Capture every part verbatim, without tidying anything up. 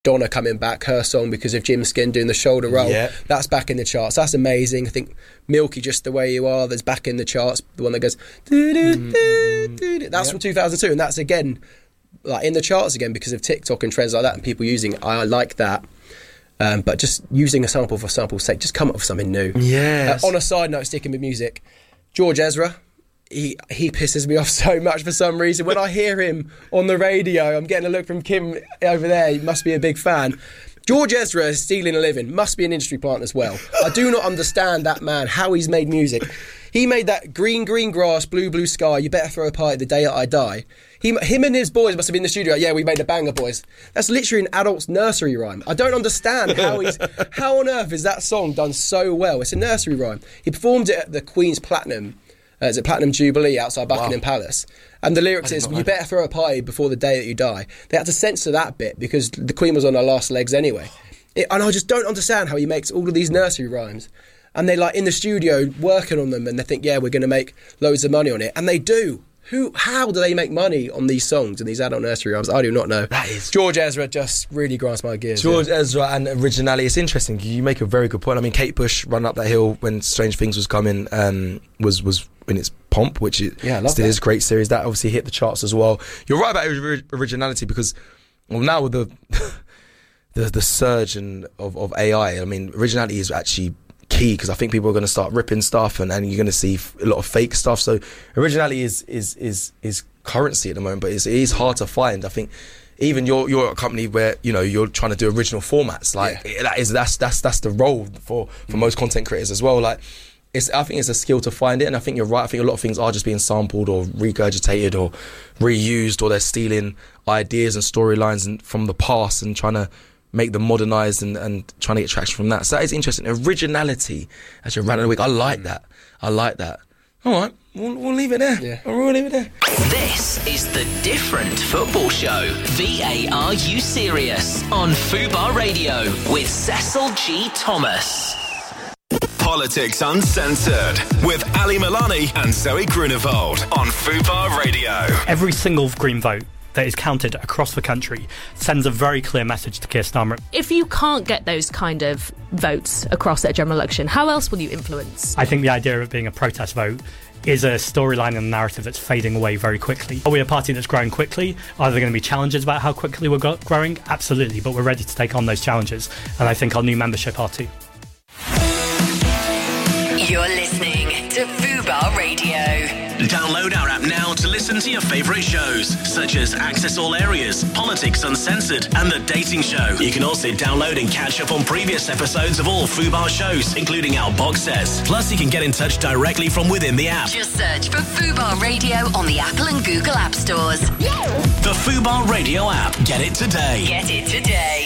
Donna coming back, her song because of Jim Skin doing the shoulder roll. Yeah. That's back in the charts. That's amazing. I think Milky, Just the Way You Are, that's back in the charts. The one that goes, doo-doo-doo-doo-doo. That's Yep. from two thousand two, and that's again like in the charts again because of TikTok and trends like that and people using it. I like that. Um, but just using a sample for sample's sake, just come up with something new. Yes. Uh, on a side note, sticking with music, George Ezra, he he pisses me off so much for some reason. When I hear him on the radio, I'm getting a look from Kim over there. He must be a big fan. George Ezra is stealing a living. Must be an industry plant as well. I do not understand that man, how he's made music. He made that green, green grass, blue, blue sky, you better throw a party the day that I die. He, him and his boys must have been in the studio. Yeah, we made a banger, boys. That's literally an adult's nursery rhyme. I don't understand how he's... How on earth is that song done so well? It's a nursery rhyme. He performed it at the Queen's Platinum, uh, it's a Platinum Jubilee outside Buckingham Wow. Palace. And the lyrics is, you better throw a party before the day that you die. They had to censor that bit because the Queen was on her last legs anyway. It, and I just don't understand how he makes all of these nursery rhymes. And they're like in the studio working on them and they think, yeah, we're going to make loads of money on it. And they do. Who? How do they make money on these songs and these adult nursery rhymes? I do not know. That is... George Ezra just really grinds my gears. George yeah. Ezra and originality. It's interesting. You make a very good point. I mean, Kate Bush Run Up That Hill when Strange Things was coming um, was was in its pomp, which it yeah, I love still that. is a great series. That obviously hit the charts as well. You're right about ori- originality because, well, now with the the, the surge and of, of A I, I mean, originality is actually key because I think people are going to start ripping stuff and, and you're going to see f- a lot of fake stuff. So originality is is is is currency at the moment, but it's, it is hard to find. I think even you're you're a company where you know you're trying to do original formats. Like Yeah. that is that's that's that's the role for for most content creators as well. Like it's I think it's a skill to find it, and I think you're right. I think a lot of things are just being sampled or regurgitated or reused, or they're stealing ideas and storylines and from the past and trying to make them modernised and, and trying to get traction from that. So that is interesting. Originality as your random week. I like that. I like that. All right, we'll, we'll leave it there. Yeah. We'll leave it there. This is the Different Football Show. V A R U Serious on Fubar Radio with Cecil G. Thomas. Politics Uncensored with Ali Milani and Zoe Grunewald on Fubar Radio. Every single Green vote that is counted across the country sends a very clear message to Keir Starmer. If you can't get those kind of votes across at a general election, how else will you influence? I think the idea of it being a protest vote is a storyline and a narrative that's fading away very quickly. Are we a party that's growing quickly? Are there going to be challenges about how quickly we're go- growing? Absolutely, but we're ready to take on those challenges, and I think our new membership are too. You're listening to Fubar Radio. Download our app now to listen to your favourite shows, such as Access All Areas, Politics Uncensored, and The Dating Show. You can also download and catch up on previous episodes of all Fubar shows, including our box sets. Plus, you can get in touch directly from within the app. Just search for Fubar Radio on the Apple and Google App Stores. The Fubar Radio app. Get it today. Get it today.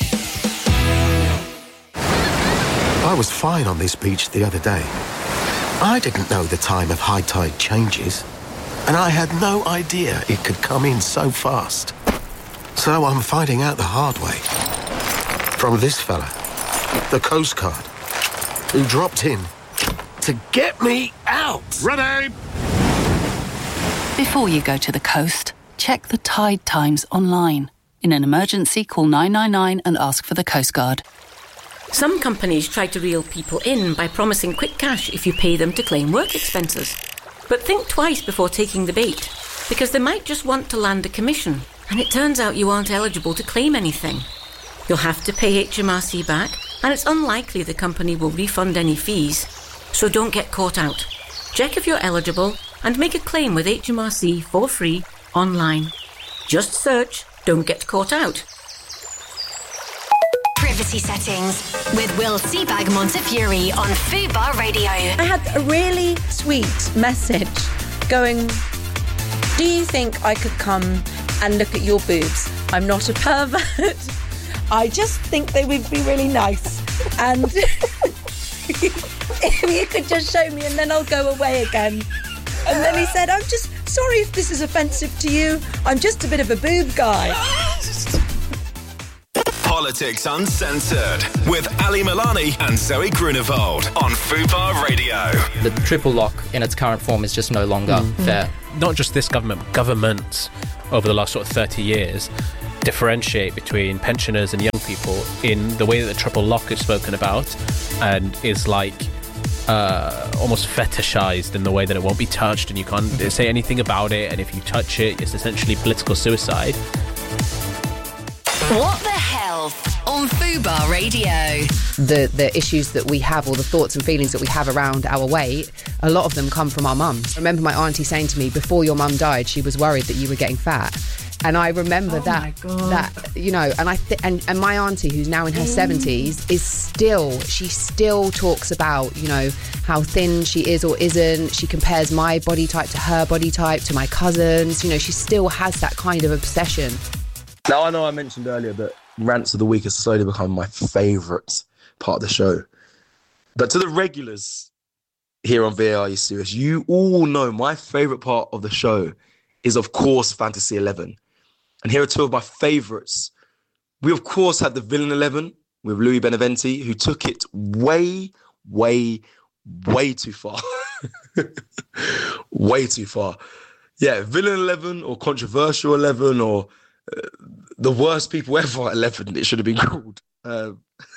I was fine on this beach the other day. I didn't know the time of high tide changes, and I had no idea it could come in so fast. So I'm finding out the hard way. From this fella, the Coast Guard, who dropped in to get me out. Ready! Before you go to the coast, check the tide times online. In an emergency, call nine nine nine and ask for the Coast Guard. Some companies try to reel people in by promising quick cash if you pay them to claim work expenses. But think twice before taking the bait, because they might just want to land a commission, and it turns out you aren't eligible to claim anything. You'll have to pay H M R C back, and it's unlikely the company will refund any fees, so don't get caught out. Check if you're eligible and make a claim with H M R C for free online. Just search Don't Get Caught Out. Privacy settings with Will Seabag Montefiore on Fubar Radio. I had a really sweet message going, do you think I could come and look at your boobs? I'm not a pervert. I just think they would be really nice. And if you could just show me and then I'll go away again. And then he said, I'm just sorry if this is offensive to you. I'm just a bit of a boob guy. Politics Uncensored with Ali Milani and Zoe Grunewald on Fubar Radio. The triple lock in its current form is just no longer Mm. fair. Not just this government, but governments over the last sort of thirty years differentiate between pensioners and young people in the way that the triple lock is spoken about and is like uh, almost fetishized in the way that it won't be touched and you can't say anything about it, and if you touch it, it's essentially political suicide. What the Health on Fubar Radio. The the issues that we have, or the thoughts and feelings that we have around our weight, a lot of them come from our mums. I remember my auntie saying to me, before your mum died, she was worried that you were getting fat. And I remember Oh that, my God. that you know, and I th- and, and my auntie, who's now in her seventies, is still, she still talks about, you know, how thin she is or isn't. She compares my body type to her body type, to my cousins. You know, she still has that kind of obsession. Now, I know I mentioned earlier that Rants of the Week has slowly become my favourite part of the show. But to the regulars here on V A R You Serious, you all know my favourite part of the show is, of course, Fantasy eleven. And here are two of my favourites. We, of course, had the Villain eleven with Louis Beneventi, who took it way, way, way too far. way too far. Yeah, Villain eleven or Controversial eleven or uh, the worst people ever at eleven, it should have been called. Um,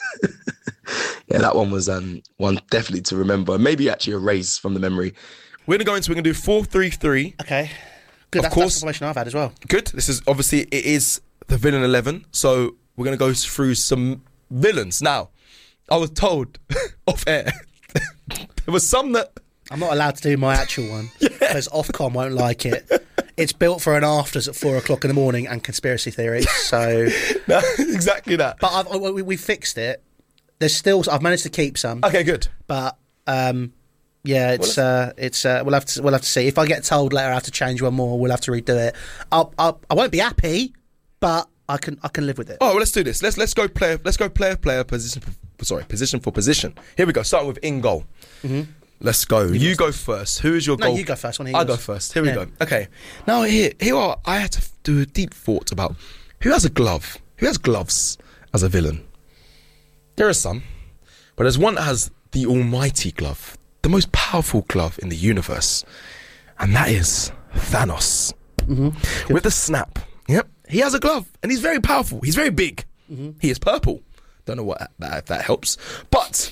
yeah, that one was um, one definitely to remember. Maybe actually erase from the memory. We're going to go into, we're going to do four three three. Okay. Good, Of that's, course. that's the information I've had as well. Good. This is obviously, it is the Villain eleven. So we're going to go through some villains. Now, I was told off air, there was some that... I'm not allowed to do my actual one because Ofcom won't like it. It's built for an afters at four o'clock in the morning and conspiracy theories. So no, exactly that. But I've, we, we fixed it. There's still I've managed to keep some. Okay, good. But um, yeah, it's uh, it's uh, we'll have to we'll have to see. If I get told later I have to change one more, we'll have to redo it. I'll, I'll, I won't be happy, but I can I can live with it. Oh, well, let's do this. Let's let's go player. Let's go player player position. Sorry, position for position. Here we go. Starting with in goal. Mm-hmm. Let's go. You, you go first. Who is your No, goal? you go first. When he I goes. go first. Here Yeah. we go. Okay. Now here, here are. I had to do a deep thought about who has a glove. Who has gloves as a villain? There are some, but there's one that has the almighty glove, the most powerful glove in the universe, and that is Thanos. Mm-hmm. With the snap. Yep. He has a glove, and he's very powerful. He's very big. Mm-hmm. He is purple. Don't know what that, if that helps, but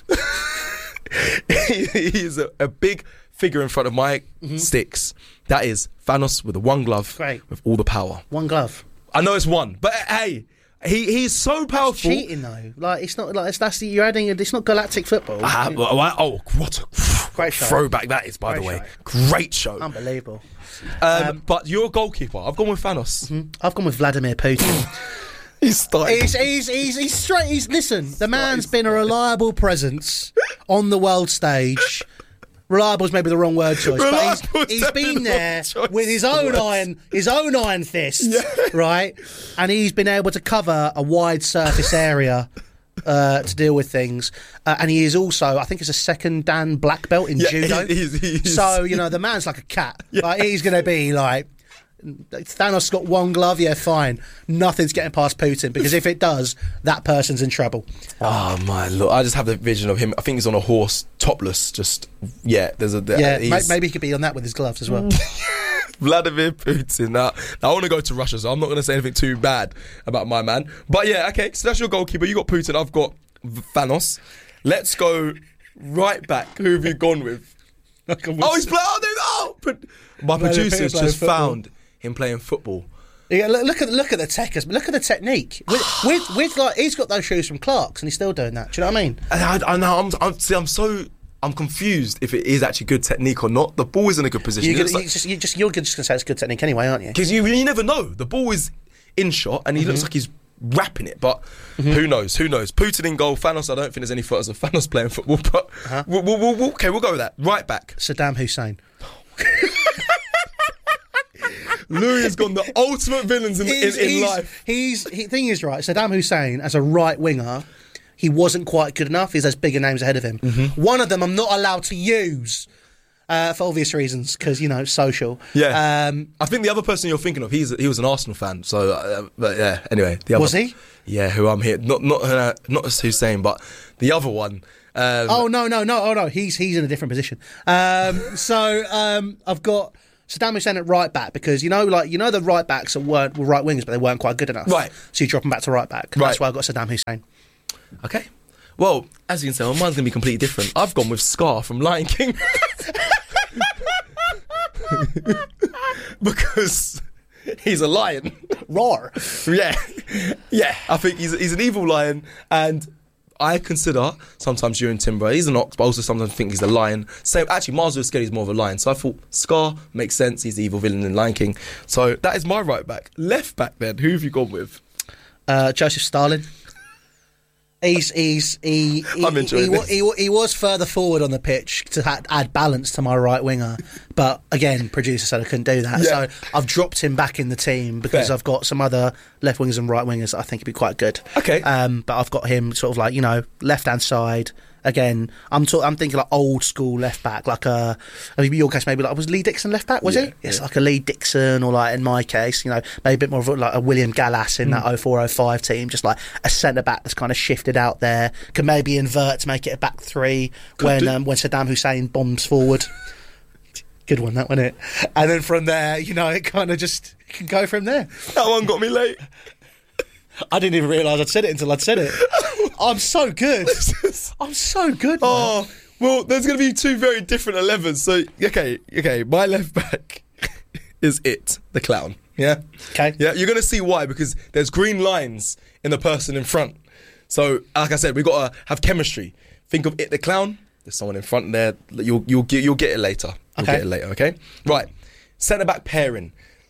he, he's a, a big figure in front of my Mm-hmm. sticks. That is Thanos with the one glove, Great. with all the power. One glove. I know it's one, but hey, he he's so powerful. Cheating though, like it's not like it's that's the, you're adding. It's not galactic football. Ah, well, well, oh, what a Great show. throwback that is, by Great the way. show. Great show. Unbelievable. Um, but you're a goalkeeper. I've gone with Thanos. Mm-hmm. I've gone with Vladimir Putin. He's starting. He's, he's, he's, he's straight. He's listen. The man's been a reliable presence on the world stage. Reliable is maybe the wrong word choice, Reliable but he's, is he's been definitely the there wrong choice. with his own Words. iron, his own iron fist, right? And he's been able to cover a wide surface area uh, to deal with things. Uh, and he is also, I think, it's a second Dan black belt in Yeah, judo. he's- he's- So you know, the man's like a cat. Like he's going to be like. Thanos got one glove, yeah, fine. Nothing's getting past Putin because if it does, that person's in trouble. Oh my lord! I just have the vision of him. I think he's on a horse, topless. Just yeah. There's a Yeah, he's- may- maybe he could be on that with his gloves as well. Vladimir Putin. Now, now I want to go to Russia, so I'm not going to say anything too bad about my man. But yeah, okay. So that's your goalkeeper. You got Putin. I've got V- Thanos. Let's go right back. Who have you gone with? Oh, he's playing. Oh, no, oh, but my Playing- producer's playing just football. found him playing football. Yeah, look, look at look at the tech, look at the technique. With, with with like he's got those shoes from Clark's and he's still doing that. Do you know what I mean? And I, I know. I'm, I'm see. I'm so. I'm confused if it is actually good technique or not. The ball is in a good position. You, It looks you like- just you just you're just gonna say it's good technique anyway, aren't you? Because you, you never know. The ball is in shot and he Mhm. looks like he's wrapping it, but who knows? Who knows? Putin in goal. Thanos, I don't think there's any photos of Thanos playing football, but Uh-huh. we'll, we'll, we'll, okay, we'll go with that. Right back. Saddam Hussein. Louis has gone the ultimate villains in, in, He's- in he's- life. He's he, thing is right. Saddam Hussein as a right winger, he wasn't quite good enough. He's has bigger names ahead of him. Mm-hmm. One of them I'm not allowed to use uh, for obvious reasons because you know social. Yeah. Um, I think the other person you're thinking of, he's he was an Arsenal fan. So, uh, but yeah. Anyway, the other, Was he? Yeah. Who I'm here? Not not uh, not as Hussein, but the other one. Um, oh no no no oh no he's he's in a different position. Um, so um, I've got Saddam Hussein at right back because you know, like you know, the right backs that weren't were right wingers, but they weren't quite good enough. Right. So you drop them back to right back. Right. That's why I got Saddam Hussein. Okay. Well, as you can tell, mine's going to be completely different. I've gone with Scar from Lion King. Because he's a lion. Roar. Yeah. Yeah. I think he's, he's an evil lion. And I consider sometimes Ewan Timber, he's an ox, but also sometimes think he's a lion. Same, actually, Mars was scared he's more of a lion. So I thought Scar makes sense. He's the evil villain in Lion King. So that is my right back. Left back then, who have you gone with? Uh, Joseph Stalin. He's he's he he, I'm enjoying he, he, this. he, he was further forward on the pitch to ha- add balance to my right winger, but again, producer said I couldn't do that, Yeah. so I've dropped him back in the team because Fair. I've got some other left wingers and right wingers that I think would be quite good. Okay, um, but I've got him sort of like you know left hand side. Again, I'm talk- I'm thinking like old school left back, like a. I mean, your case maybe like was Lee Dixon left back, was Yeah, he? It's yeah. like a Lee Dixon, or like in my case, you know, maybe a bit more of a, like a William Gallas in that oh four oh five team, just like a centre back that's kind of shifted out there, can maybe invert to make it a back three Could when do. um, when Saddam Hussein bombs forward. Good one, that wasn't it? And then from there, you know, it kind of just it can go from there. That one got me late. I didn't even realise I'd said it until I'd said it. I'm so good. I'm so good. Man. Oh, well, there's going to be two very different elevens. So, okay, okay, my left back is It, the clown. Yeah? Okay. Yeah, you're going to see why, because there's green lines in the person in front. So, like I said, we've got to have chemistry. Think of It, the clown. There's someone in front there. You'll, you'll, get, you'll get it later. You'll Okay. get it later, okay? Right. Centre-back pairing.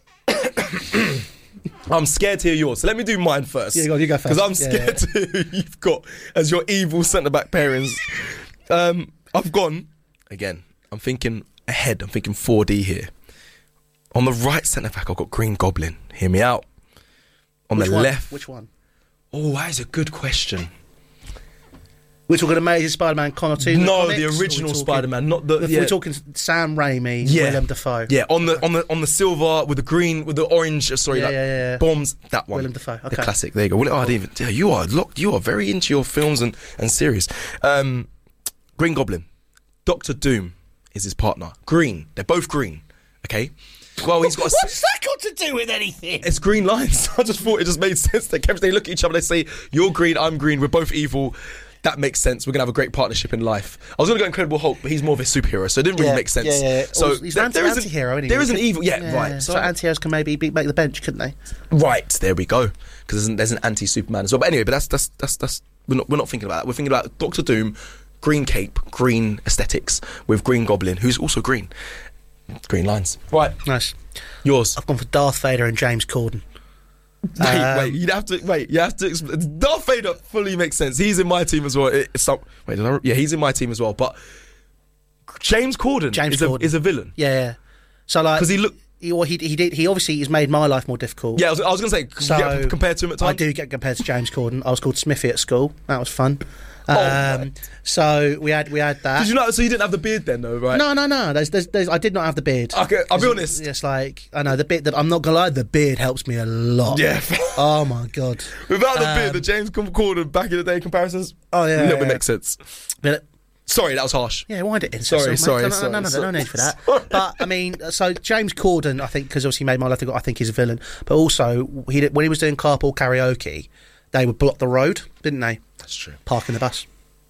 I'm scared to hear yours, so let me do mine first. Yeah, go on, you go first. Because I'm Yeah, scared to hear who you've got as your evil centre-back pairings. Um, I've gone, again, I'm thinking ahead, I'm thinking four D here. On the right centre-back, I've got Green Goblin. Hear me out. On Which the one? left... Which one? Oh, that is a good question. We're talking Amazing Spider-Man Connor two. No, comics, the or we're original talking- Spider-Man, not the... If yeah. we're talking Sam Raimi, Yeah. Willem Dafoe. Yeah, on the on the on the silver with the green with the orange. uh, Sorry, Yeah, like yeah, yeah, yeah. bombs. That one. Willem Dafoe, The okay. classic. There you go. Well, oh, I didn't even. Yeah, you are locked. You are very into your films and and series. Um, Green Goblin, Doctor Doom is his partner. Green. They're both green. Okay. Well, he's got. A, What's that got to do with anything? it's green lines. I just thought it just made sense. They kept, they look at each other. They say, "You're green. I'm green. We're both evil." That makes sense. We're gonna have a great partnership in life. I was gonna go Incredible Hulk, but he's more of a superhero, so it didn't really Yeah, make sense. Yeah, yeah, yeah. So Also, he's there- an anti- there is an- anti-hero, isn't he? There is an He could- evil, yeah, right. So, So, anti-heroes can maybe be, make the bench, couldn't they? right there we go. Because there's an, there's an anti-Superman as well. But anyway, but that's that's that's that's we're not we're not thinking about that. We're thinking about Doctor Doom, green cape, green aesthetics with Green Goblin, who's also green. Green lines. Right. Nice. Yours. I've gone for Darth Vader and James Corden. Wait, Um, wait, you'd have to wait. You have to. Exp- Darth Vader fully makes sense. He's in my team as well. It- It's some, wait, did I, yeah, he's in my team as well. But James Corden, James is, Corden. A, is a villain. Yeah, yeah. So like, 'Cause he look- He, well, he he did. He obviously has made my life more difficult. Yeah, I was, I was going to say So yeah, compared to him at I times. do get compared to James Corden. I was called Smithy at school. That was fun. Oh, Um, right. So we had we had that. Did you know? So you didn't have the beard then, though, right? No, no, no. There's, there's, there's, I did not have the beard. Okay, I'll be It's- honest. It's like I know the beard. That I'm not gonna lie. The beard helps me a lot. Yeah. Oh my god. Without the Um, beard, the James Corden back in the day comparisons, Oh yeah. a little yeah. bit makes sense. But, Sorry, that was harsh. yeah, wind it in. Sorry, Cecil, mate. sorry, No, no, sorry, no, no, sorry. no need for that. But I mean, so James Corden, I think, because obviously he made my life difficult. I think he's a villain. But also, he did, when he was doing carpool karaoke, they would block the road, didn't they? That's true. Parking the bus.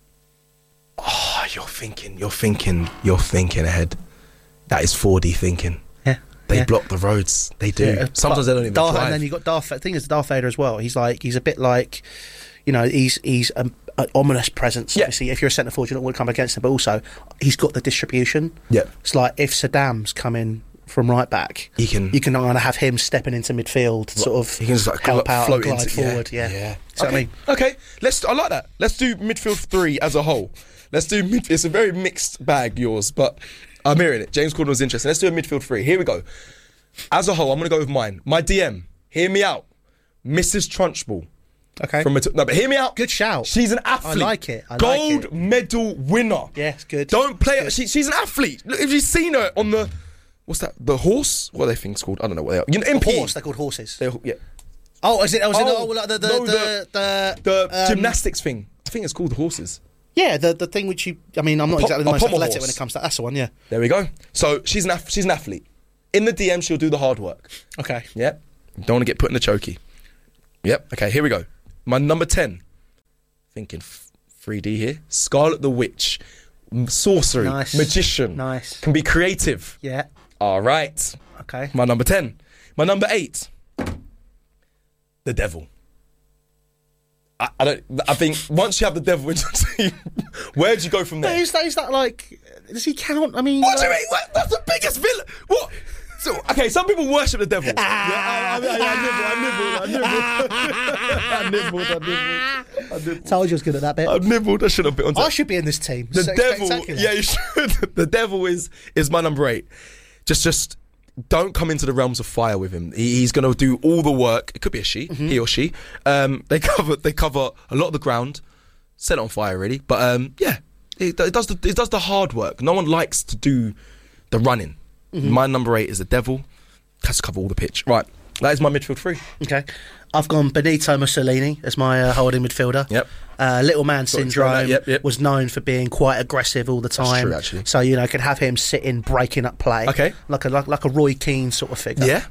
Oh, you're thinking, you're thinking, you're thinking ahead. That is four D thinking. Yeah. They yeah. block the roads. They do. Yeah, Sometimes but they don't even Darth, drive. And then you got Darth. The thing is, Darth Vader as well. He's like he's a bit like, you know, he's he's a, an ominous presence. Yeah. Obviously, if you're a centre forward, you don't want to come against him. But also, he's got the distribution. Yeah. It's like if Saddam's coming from right back, He can- you can kind of have him stepping into midfield, sort of He can just like help out, float and glide into- yeah, forward. Yeah, yeah. So okay. I mean, okay, let's. I like that. Let's do midfield three as a whole. Let's do mid. It's a very mixed bag, yours, but I'm hearing it. James Corden was interesting. Let's do a midfield three. Here we go. As a whole, I'm going to go with mine. My D M. Hear me out. Missus Trunchbull. okay. From a t- no, but hear me out. Good shout. She's an athlete. I like it. I like Gold it. medal winner. Yeah, it's good. Don't play It's her. She, she's an athlete. Look, if you've seen her on the, what's that? The horse? What are they things called? I don't know what they are. You know, M P. Horse. They're called horses. They're, yeah. Oh, is it? Oh, is it Oh, oh, like the the no, the, the, The um, gymnastics thing. I think it's called the horses. Yeah, the the thing which you. I mean, I'm not po- exactly the a most pommel athletic horse. when it comes to that. That's the one. Yeah. There we go. So she's an ath- she's an athlete. in the D M, she'll do the hard work. Okay. Yep. Don't want to get put in the chokey. Yep. Okay, here we go. My number ten. Thinking f- three D here. Scarlet the Witch. M- Sorcery. Nice. Magician. Nice. Can be creative. Yeah. All right. Okay. My number ten. My number eight. The Devil. I, I don't. I think once you have the Devil in your team, where do you go from there? Is that, is that like? Does he count? I mean, What do like- you mean? What? That's the biggest villain. What? So, okay, some people worship the devil. Ah. Yeah, I, I, I, I nibbled, I nibbled, I nibbled, I nibbled, I nibbled. Told you I was good at that bit. I nibbled. I should have been on top. I should be in this team. The So devil, spectacular. yeah, you should. The devil is is my number eight. Just, just don't come into the realms of fire with him. He, he's going to do all the work. It could be a she, Mm-hmm. he or she. Um, they cover, they cover a lot of the ground. Set it on fire, really. But um, yeah, it, it does the it does the hard work. No one likes to do the running. Mhm. My number eight is the devil. Has to cover all the pitch. Right, that is my midfield three. Okay. I've gone Benito Mussolini as my uh, holding midfielder. Yep. Uh, little man Got to explain syndrome that. Yep, yep. was known for being quite aggressive all the time. true, actually. So you know, could have him sitting, breaking up play. Okay. Like a like, like a Roy Keane sort of figure. Yeah.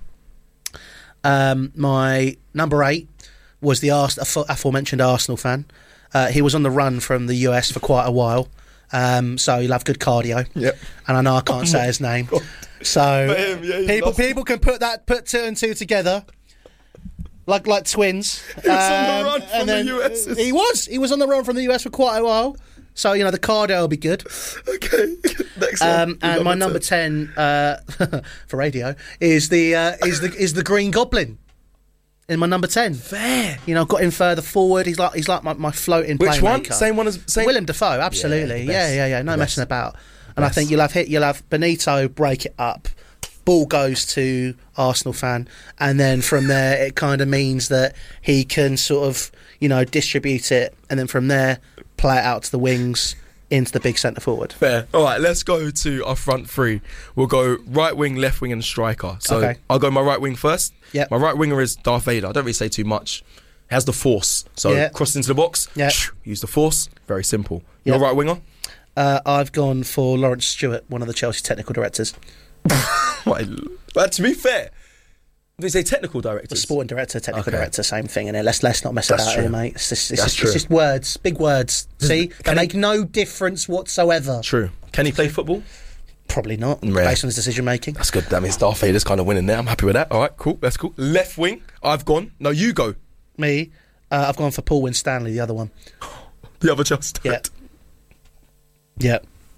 Um, my number eight was the Ars- afo- aforementioned Arsenal fan. Uh, he was on the run from the U S for quite a while. Um, so he'll have good cardio. Yep. And I know I can't Oh say my his name. God. So But him, yeah, he's people lost. people can put that put two and two together. Like like twins. He was on the Um, run from and the then U S. He was. He was on the run from the U S for quite a while. So, you know, the cardio will be good. Okay. Next one. Um, and my number ten uh, for radio is the uh, is the is the Green Goblin. In my number ten, fair. You know, got him further forward. He's like he's like my, my floating. Which one? playmaker. Same one as same. Willem Dafoe, absolutely. Yeah, the Yeah, best. yeah, yeah. No The messing best. about. And I Best. think you'll have hit. You'll have Benito break it up. Ball goes to Arsenal fan, and then from there it kind of means that he can sort of you know distribute it, and then from there play it out to the wings into the big centre forward. Fair. All right, let's go to our front three. We'll go right wing, left wing, and striker. So Okay. I'll go my right wing first. Yep. My right winger is Darth Vader. I don't really say too much. He has the force. So Yeah. cross into the box. Yeah. Use the force. Very simple. Your Yep. right winger? Uh, I've gone for Lawrence Stewart, one of the Chelsea technical directors. What, but to be fair, they say technical The directors. sporting director, technical Okay. director, same thing. And let's let's not mess That's about true. here, mate. It's just, it's, That's just, true. it's just words, big words. See, they Can he- make no difference whatsoever. True. Can he play football? Probably not, Rare. based on his decision making. That's good. That means Darth Vader's kind of winning there. I'm happy with that. All right, cool. That's cool. Left wing, I've gone. No, you go. Me, uh, I've gone for Paul Winstanley, the other one. The other Chelsea Yeah. director. Yeah.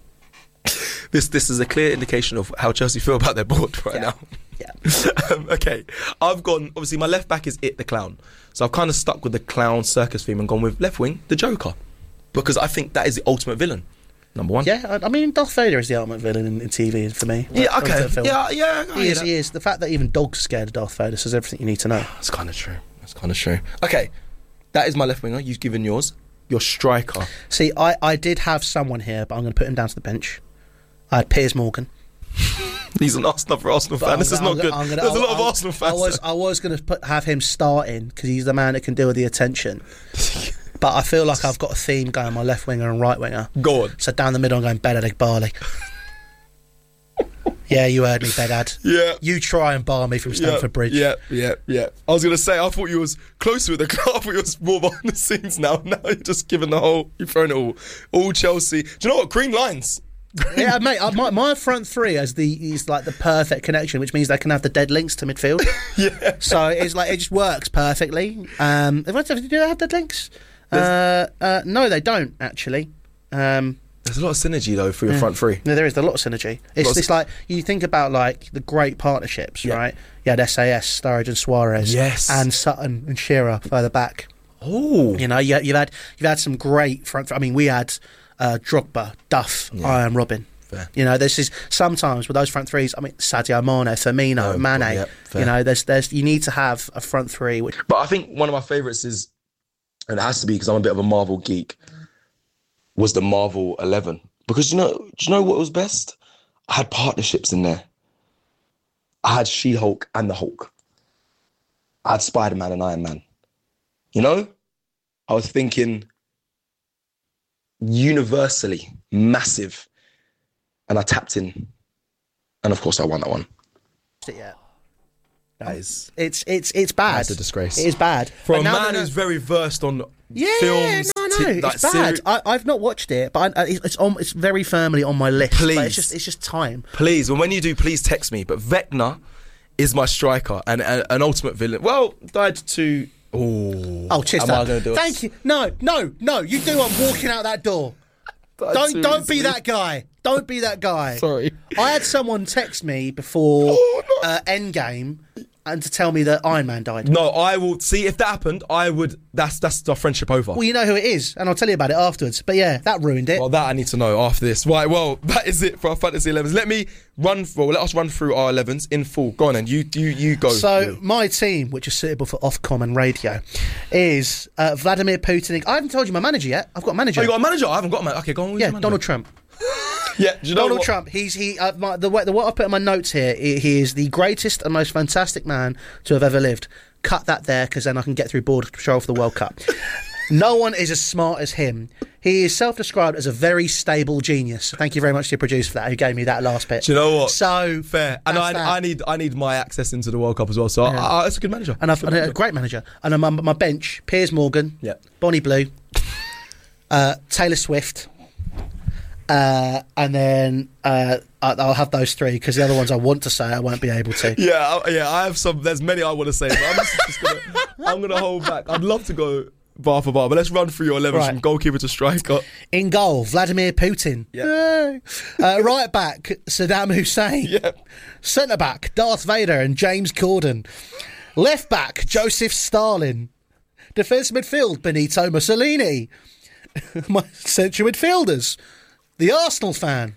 This this is a clear indication of how Chelsea feel about their board right Yeah. now. Yeah. um, okay, I've gone. Obviously, my left back is It the Clown, so I've kind of stuck with the clown circus theme and gone with left wing, the Joker, because I think that is the ultimate villain. Number one. Yeah, I, I mean, Darth Vader is the ultimate villain in, in T V for me. Yeah, When it okay. comes to film. Yeah, yeah, I He hear is, that. he is. The fact that even dogs are scared of Darth Vader says everything you need to know. That's kind of true. That's kind of true. Okay, that is my left winger. You've given yours. Your striker. See, I, I did have someone here, but I'm going to put him down to the bench. I had Piers Morgan. He's an Arsenal for Arsenal But fan. I'm This is gonna- not good. I'm gonna- There's a I'm- lot of I'm- Arsenal fans. I was I was going to have him starting because he's the man that can deal with the attention. But I feel like I've got a theme going, my left winger and right winger. Go on. So down the middle, I'm going Bedad Barley. Yeah, you heard me, Bedad. Yeah. You try and bar me from Stamford Bridge. Yeah, yeah, yeah. I was gonna say I thought you was closer with the club. I thought you was more behind the scenes now. Now you're just giving the whole. You're throwing it all, all Chelsea. Do you know what? Green lines. Yeah, mate. uh, My, my front three is the is like the perfect connection, which means they can have the dead links to midfield. Yeah. So it's like it just works perfectly. Um, do they have dead links? Uh, uh, no, they don't actually. Um, There's a lot of synergy though for your Yeah. front three. No, there is a lot of synergy. It's Lots- it's like you think about like the great partnerships, right? You had S A S, Sturridge and Suarez, Yes. and Sutton and Shearer further back. Oh, You know, you, you've had you've had some great front. I mean, we had uh, Drogba, Duff, Yeah. Iron Robin. Fair. You know, this is sometimes with those front threes. I mean, Sadio Mane, Firmino, Oh, Mane. yeah, fair. You know, there's there's you need to have a front three. Which But I think one of my favourites is, and it has to be because I'm a bit of a Marvel geek, was the Marvel eleven. Because you know, do you know what was best? I had partnerships in there. I had She-Hulk and the Hulk. I had Spider-Man and Iron Man. You know? I was thinking universally massive. And I tapped in. And of course I won that one. it yet. That is. It's it's it's bad. That's a disgrace. It is bad. For But a now man that I- who's very versed on yeah, films, no, no, t- like it's bad. seri- I, I've not watched it, but I, it's on. It's very firmly on my list. but Please. it's just it's just time. Please, and when you do, please text me. But Vecna is my striker and uh, an ultimate villain. Well, died to. Oh, Oh, cheers. am I Dad. gonna do it? Thank you. No, no, no. You do. I'm walking out that door. Died Don't too don't be easily. that guy. Don't be that guy. Sorry. I had someone text me before Oh, uh, Endgame and to tell me that Iron Man died. No, I will see if that happened. I would. That's that's our friendship over. Well, you know who it is, and I'll tell you about it afterwards. But yeah, that ruined it. Well, that I need to know after this. Right, well, that is it for our fantasy elevens. Let me run. Well, let us run through our elevens in full. Go on, then. You you you go. So my team, which is suitable for Ofcom and radio, is uh, Vladimir Putin. I haven't told you my manager yet. I've got a manager. Oh, you got a manager? I haven't got a manager. Okay, go on. Who's yeah, your manager? Donald Trump. Yeah, do you know Donald what? Trump. He's he. Uh, my, the way the what I put in my notes here. He, he is the greatest and most fantastic man to have ever lived. Cut that there, because then I can get through border control for the World Cup. No one is as smart as him. He is self-described as a very stable genius. Thank you very much to your producer for that, who gave me that last bit. Do you know what? So fair, and that's I, that. I need I need my access into the World Cup as well. So Yeah. I, I, that's a good manager. And I've and a great manager. And on my, my bench, Piers Morgan, Yeah. Bonnie Blue, uh, Taylor Swift, uh, and then uh, I- I'll have those three, because the other ones I want to say I won't be able to. Yeah, I, yeah. I have some. There's many I want to say, but I'm just, just gonna. I'm gonna hold back. I'd love to go bar for bar, but let's run through your elevens Right. from goalkeeper to striker. In goal, Vladimir Putin. Yeah. Uh, right back, Saddam Hussein. Yeah. Centre back, Darth Vader and James Corden. Left back, Joseph Stalin. Defence midfield, Benito Mussolini. My central midfielders, the Arsenal fan,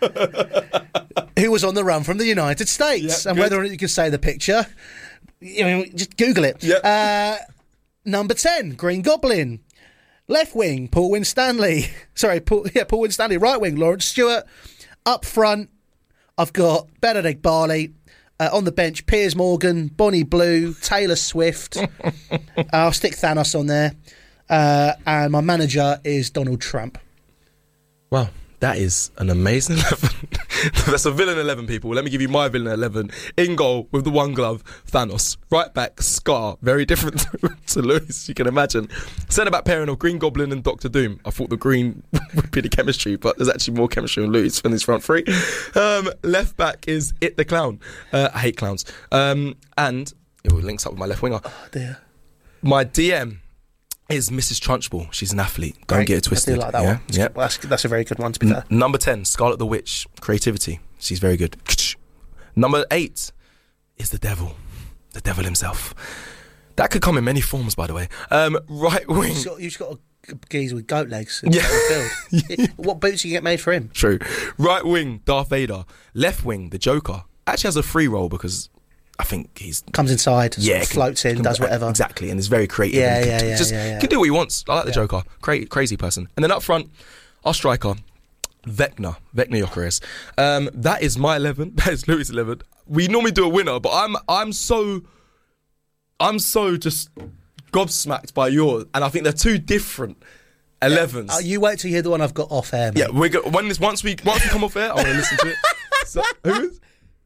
who was on the run from the United States. Yeah, and good. whether or not you can say the picture, you know, just Google it. Yeah. Uh, number ten, Green Goblin. Left wing, Paul Winstanley. Sorry, Paul, yeah, Paul Winstanley. Right wing, Lawrence Stewart. Up front, I've got Benedict Barley. Uh, on the bench, Piers Morgan, Bonnie Blue, Taylor Swift. I'll stick Thanos on there. Uh, and my manager is Donald Trump. Wow, that is an amazing eleven. That's a villain eleven, people. Let me give you my villain eleven. In goal, with the one glove, Thanos. Right back, Scar. Very different to, to Lewis, you can imagine. Centre back pairing of Green Goblin and Doctor Doom. I thought the green would be the chemistry, but there's actually more chemistry on Lewis than his front three. Um, left back is It the Clown. Uh, I hate clowns. Um, and it links up with my left winger. Oh, dear. My D M is Missus Trunchbull. She's an athlete. Don't Great. get it twisted. I do like that yeah? one. That's, Yeah. that's, that's a very good one, to be fair. N- number ten, Scarlet the Witch. Creativity. She's very good. Number eight is the devil. The devil himself. That could come in many forms, by the way. Um, right wing. You've just got, you've just got a geezer with goat legs. Yeah. In the field. What boots you get made for him? True. Right wing, Darth Vader. Left wing, the Joker. Actually has a free role because I think he's... Comes inside, sort Yeah, of can- floats in, can- does whatever. Exactly, and is very creative. Yeah, and yeah, can, yeah, Just yeah, yeah. can do what he wants. I like the Yeah. Joker. Cra- crazy person. And then up front, our striker, Vecna. Vecna Gyökeres. Um, that is my eleven. That is Louis' eleven. We normally do a winner, but I'm I'm so I'm so just gobsmacked by yours, and I think they're two different elevens. Uh, you wait till you hear the one I've got off air, mate. Yeah, we're go- when this once we once we come off air, I want to listen to it. So, who is?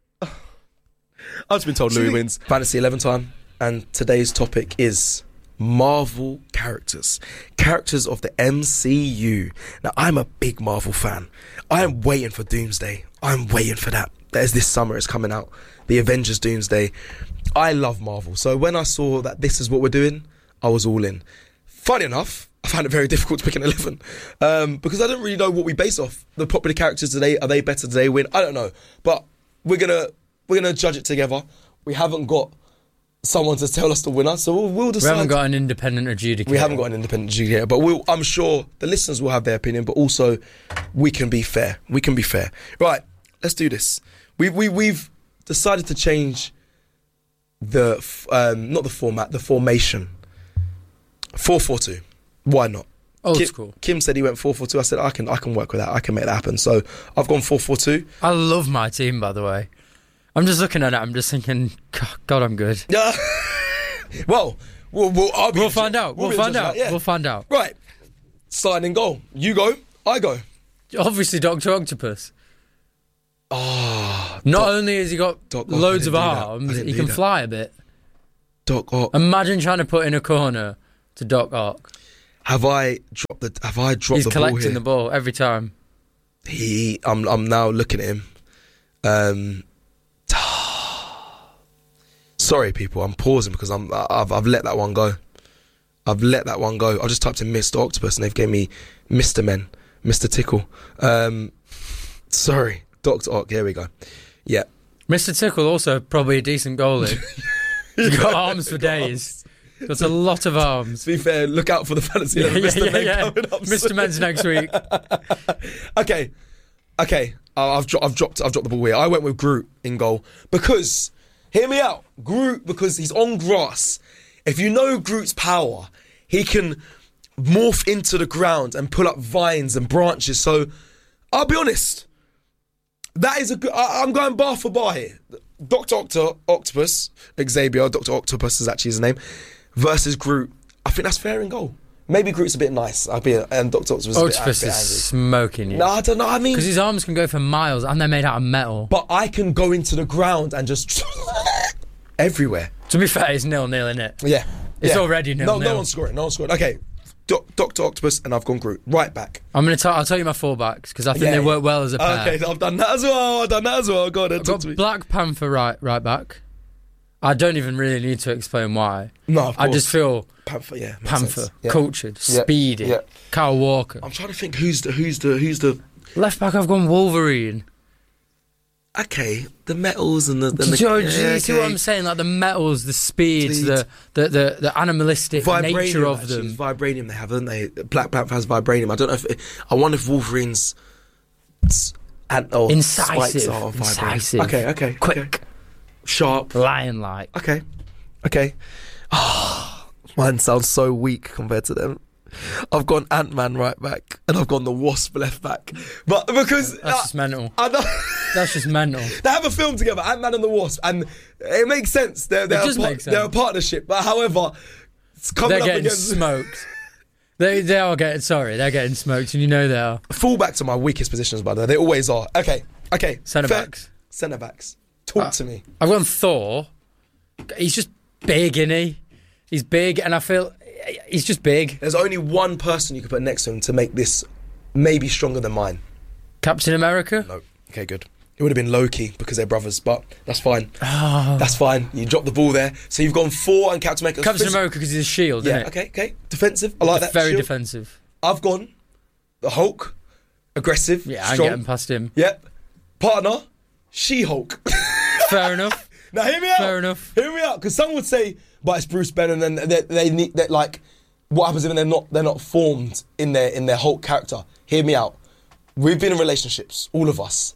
I've just been told Louis wins. Fantasy eleven time, and today's topic is Marvel characters, characters of the M C U. Now, I'm a big Marvel fan. I am waiting for Doomsday. I'm waiting for that. That is this summer. It's coming out. The Avengers Doomsday. I love Marvel, so when I saw that this is what we're doing, I was all in. Funny enough, I found it very difficult to pick an eleven um, because I didn't really know what we base off. The popular characters today, are they better? Do they win? I don't know, but we're gonna we're gonna judge it together. We haven't got someone to tell us the winner, so we'll, we'll decide. We haven't got an independent adjudicator. We haven't got an independent adjudicator, but we'll, I'm sure the listeners will have their opinion. But also, we can be fair. We can be fair. Right, let's do this. We we we've decided to change the f- um, not the format, the formation. four four two. Why not? Old Kim, school. Kim said he went four four two. I said I can I can work with that. I can make that happen. So I've gone four four two. I love my team, by the way. I'm just looking at it. I'm just thinking, God, I'm good. Yeah. well, we'll we'll, I'll be We'll the find judge. out. We'll be the find judge of out. that, yeah. We'll find out. Right. Starting in goal. You go. I go. Obviously, Doctor Octopus. Oh, Not Doc, only has he got Doc Ock, I loads didn't of do that. I arms, didn't he do can that. fly a bit. Doc Ock. Imagine trying to put in a corner to Doc Ock. Have I dropped the? Have I dropped He's the ball collecting here? the ball every time. He. I'm. I'm now looking at him. Um. Sorry, people. I'm pausing because I'm. I've. I've let that one go. I've let that one go. I just typed in Mister Octopus and they've gave me Mister Men, Mister Tickle. Um. Sorry, Doctor Ock. Here we go. Yeah. Mister Tickle also probably a decent goalie. He's got arms for days. Got a lot of arms. To be fair, look out for the fantasy Yeah, level. Mister yeah, Men yeah. coming up. Mister Men's next week. Okay, okay. Uh, I've dro- I've dropped I've dropped the ball here. I went with Groot in goal because, hear me out, Groot, because he's on grass. If you know Groot's power, he can morph into the ground and pull up vines and branches. So, I'll be honest, that is a good. I- I'm going bar for bar here. Doctor Octo- Octopus, Xavier, Doctor Octopus is actually his name, versus Groot. I think that's fair in goal. Maybe Groot's a bit nice. I'll be a, and Doctor Octopus is a bit, a Octopus bit is angry. smoking you. No, I don't know. I mean, Because his arms can go for miles and they're made out of metal. but I can go into the ground and just everywhere. To be fair, it's nil-nil, isn't it? Yeah, It's yeah. already No, nil-nil. no one's scoring. No one's scoring. Okay, Doc Doctor Octopus and I've gone Groot. Right back. I'm gonna tell. I'll tell you my fullbacks because I think Yeah, they yeah. work well as a pair. Okay, I've done that as well. I've done that as well. Go on, then, I've talk got to me. Black Panther right right back. I don't even really need to explain why. No, of I course. just feel Panther, yeah, makes Panther, sense. Yeah. cultured, Yeah, speedy, yeah. Kyle Walker. I'm trying to think who's the who's the who's the. Left back, I've gone Wolverine. Okay, the metals and the. And Do the you, know- do yeah, you see what okay. I'm saying? Like the metals, the speeds, Speed. the, the the the animalistic nature of actually. them. It's vibranium they have, haven't they? Black Panther has vibranium. I don't know if it, I wonder if Wolverine's s- and or Incisive, spikes are vibranium. incisive, Okay, okay, quick, okay. Sharp, lion-like. Okay, okay. Oh, mine sounds so weak compared to them. I've gone Ant-Man right back and I've gone the Wasp left back, but because That's uh, just mental. I know. That's just mental. They have a film together, Ant-Man and the Wasp, and it makes sense. They're, they're, It does a, par- make sense. they're a partnership, but however, it's coming They're up getting against smoked. They they are getting sorry. They're getting smoked, and you know they are. Fullbacks are my weakest positions, by the way. They always are. Okay, okay. Centre fair. backs. Centre backs. Talk Uh, to me. I've gone Thor. He's just big, isn't he? He's big, and I feel he's just big. There's only one person you could put next to him to make this maybe stronger than mine. Captain America. No. Okay, good. It would have been Loki because they're brothers, but that's fine. Oh. That's fine. You dropped the ball there. So you've gone four and Captain America. Captain Phys- America because he's a shield, Yeah, isn't it? okay, okay. Defensive. I like that. Very Shield. defensive. I've gone the Hulk. Aggressive. Yeah, I'm strong. getting past him. Yep. Partner. She-Hulk. Fair enough. Now hear me out. Fair enough. Hear me out, because some would say, "But it's Bruce Banner," and then they, they need that. Like, what happens if they're not they're not formed in their in their Hulk character? Hear me out. We've been in relationships, all of us.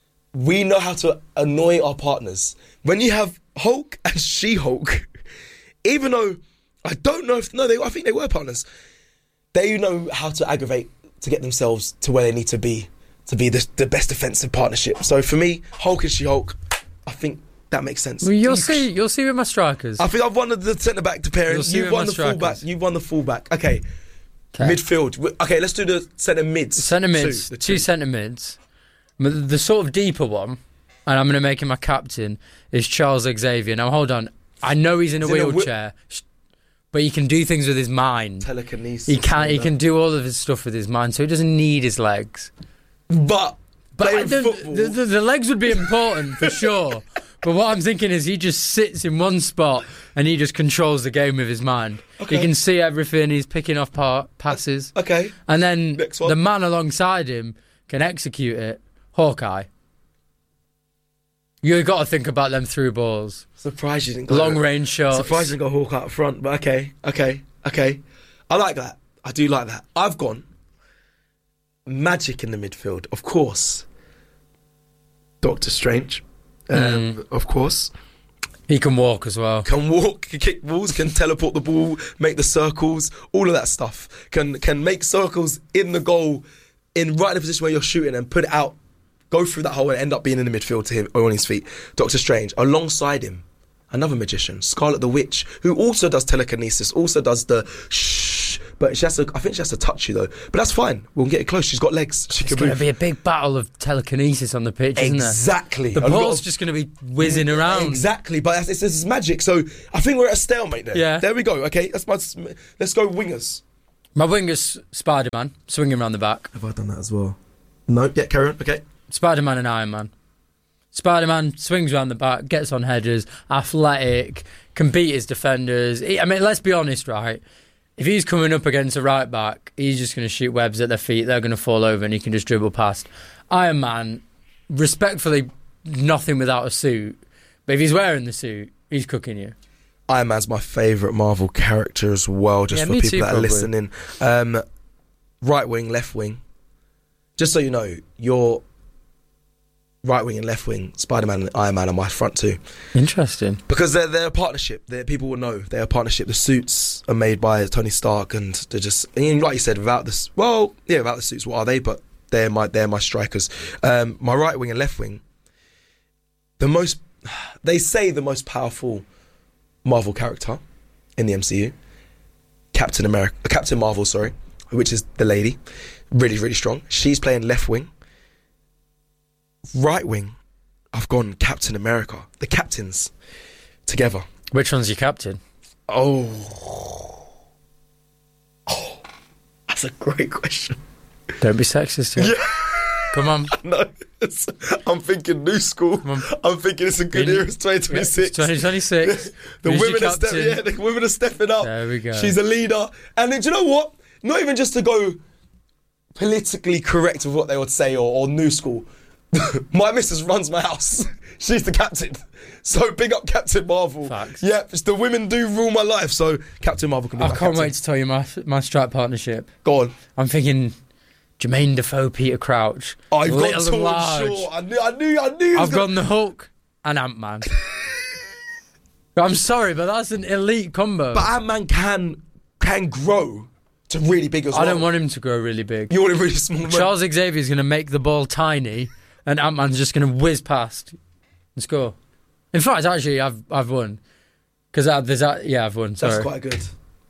We know how to annoy our partners. When you have Hulk and She-Hulk, even though I don't know if no, they I think they were partners. They know how to aggravate to get themselves to where they need to be to be the, the best defensive partnership. So for me, Hulk and She-Hulk, I think that makes sense. Well, you'll see. You'll see with my strikers. I think I've won the centre back to pairing. You'll see You've with won my the full back. strikers. You've won the full back. Okay. Okay. Midfield. W- Okay, let's do the centre mids. Centre mids, Two, the two, centre mids. M- The sort of deeper one, and I'm going to make him my captain, is Charles Xavier. Now, hold on. I know he's in a He's in a wheel- wheelchair, sh- but he can do things with his mind. Telekinesis. He can. He and can do all of his stuff with his mind, so he doesn't need his legs. But But playing the, football. the, the, the legs would be important for sure. But what I'm thinking is he just sits in one spot and he just controls the game with his mind. Okay. He can see everything. He's picking off par- passes. Okay. And then Next one. the man alongside him can execute it. Hawkeye. You've got to think about them through balls. Surprised you didn't go Long range shots. Surprised you didn't go Hawk out front, but okay, okay, okay. I like that. I do like that. I've gone Magic in the midfield, of course. Doctor Strange, um, Mm. of course. He can walk as well. Can walk, can kick balls, can teleport the ball, make the circles, all of that stuff. Can can make circles in the goal, in right in the position where you're shooting and put it out, go through that hole and end up being in the midfield to him or on his feet. Doctor Strange, alongside him, another magician, Scarlet the Witch, who also does telekinesis, also does the shh, But she has to. I think she has to touch you though. But that's fine. We'll get it close. She's got legs. She It's can going to move. be a big battle of telekinesis on the pitch, isn't there? Exactly. The I've ball's got- just going to be whizzing around. Exactly. But it's, it's, it's magic. So I think we're at a stalemate there. Yeah. There we go. Okay. That's my. Let's go wingers. My winger's Spider-Man, swinging around the back. Have I done that as well? No. Yeah. Karen. Okay. Spider-Man and Iron Man. Spider-Man swings around the back, gets on headers, athletic, can beat his defenders. He- I mean, let's be honest, right? If he's coming up against a right back, he's just going to shoot webs at their feet. They're going to fall over and he can just dribble past. Iron Man, respectfully, nothing without a suit. But if he's wearing the suit, he's cooking you. Iron Man's my favourite Marvel character as well, just Yeah, for me people too, that are probably. listening. Um, right wing, left wing. Just so you know, your right wing and left wing, Spider-Man and Iron Man are my front two. Interesting. Because they're, they're a partnership. They're, people will know they're a partnership. The suits are made by Tony Stark, and they're just, and like you said, without this, well, yeah, without the suits, what are they? But they're my they're my strikers. Um, my right wing and left wing, the most, they say the most powerful Marvel character in the M C U, Captain America, uh, Captain Marvel, sorry, which is the lady, really really strong. She's playing left wing. Right wing, I've gone Captain America. The captains together. Which one's your captain? Oh, oh, that's a great question. Don't be sexist here. Yeah. Come on. No, it's, I'm thinking new school. I'm thinking it's a good In- year. It's twenty twenty-six. Yeah, it's twenty twenty-six. the Who's your women are stepping. captain? Yeah, the women are stepping up. There we go. She's a leader, and then, do you know what? Not even just to go politically correct with what they would say or, or new school. My missus runs my house. She's the captain. So big up Captain Marvel. Facts. Yeah, it's the women do rule my life. So Captain Marvel can be I my can't captain. wait to tell you my my strike partnership. Go on. I'm thinking Jermaine Defoe, Peter Crouch. Oh, you've Little gone and tall large. and short. I knew, I knew, I knew. he was I've gonna- gone the Hulk and Ant-Man. I'm sorry, but that's an elite combo. But Ant-Man can can grow to really big as well. I don't want him to grow really big. You want him really small. Charles Xavier's going to make the ball tiny, and Ant-Man's just going to whiz past and score. In fact, actually, I've I've won because there's that. Yeah, I've won. Sorry. That's quite good.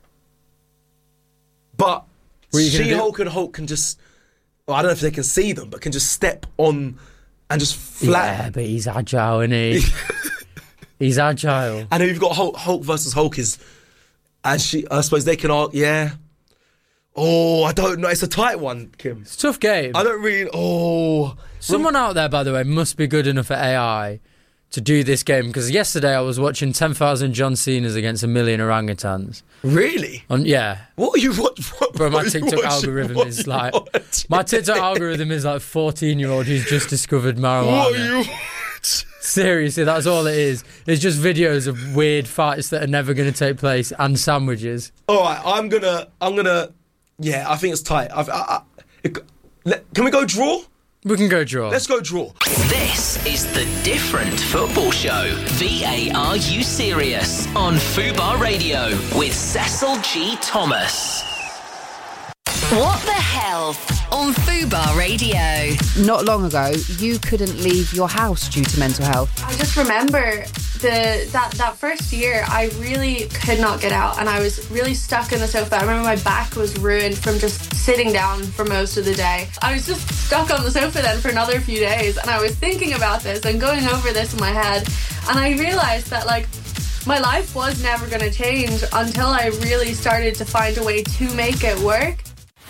But What are you gonna do? She-Hulk and Hulk can just, well, I don't know if they can see them, but can just step on and just flat. Yeah, but he's agile, isn't he? He's agile. And then you've got Hulk, Hulk versus Hulk is, and she, I suppose they can argue, yeah. Oh, I don't know. It's a tight one, Kim. It's a tough game. I don't really, oh. Someone out there, by the way, must be good enough at A I to do this game, because yesterday I was watching ten thousand John Cena's against a million orangutans. Really? On, yeah. What are you what, what, Bro, my what are you TikTok watching? algorithm What is are you like... watching? My TikTok algorithm is like fourteen-year-old who's just discovered marijuana. What are you watching? Seriously, that's all it is. It's just videos of weird fights that are never going to take place and sandwiches. All right, I'm gonna, I'm gonna, yeah, I think it's tight. I've, I, I, it, let, can we go draw? We can go draw. Let's go draw. This is The Different Football Show. V A R U Serious on Fubar Radio with Cecil G. Thomas. What the hell on Fubar Radio? Not long ago, you couldn't leave your house due to mental health. I just remember the that, that first year, I really could not get out and I was really stuck in the sofa. I remember my back was ruined from just sitting down for most of the day. I was just stuck on the sofa then for another few days and I was thinking about this and going over this in my head, and I realised that, like, my life was never going to change until I really started to find a way to make it work.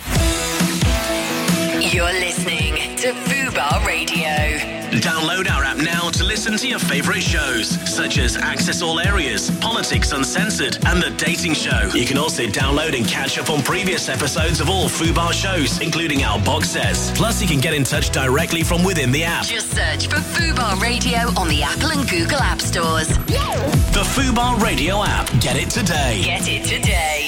You're listening to Fubar Radio. Download our app now to listen to your favourite shows, such as Access All Areas, Politics Uncensored, and The Dating Show. You can also download and catch up on previous episodes of all Fubar shows, including our box sets. Plus, you can get in touch directly from within the app. Just search for Fubar Radio on the Apple and Google App Stores. The Fubar Radio app. Get it today. Get it today.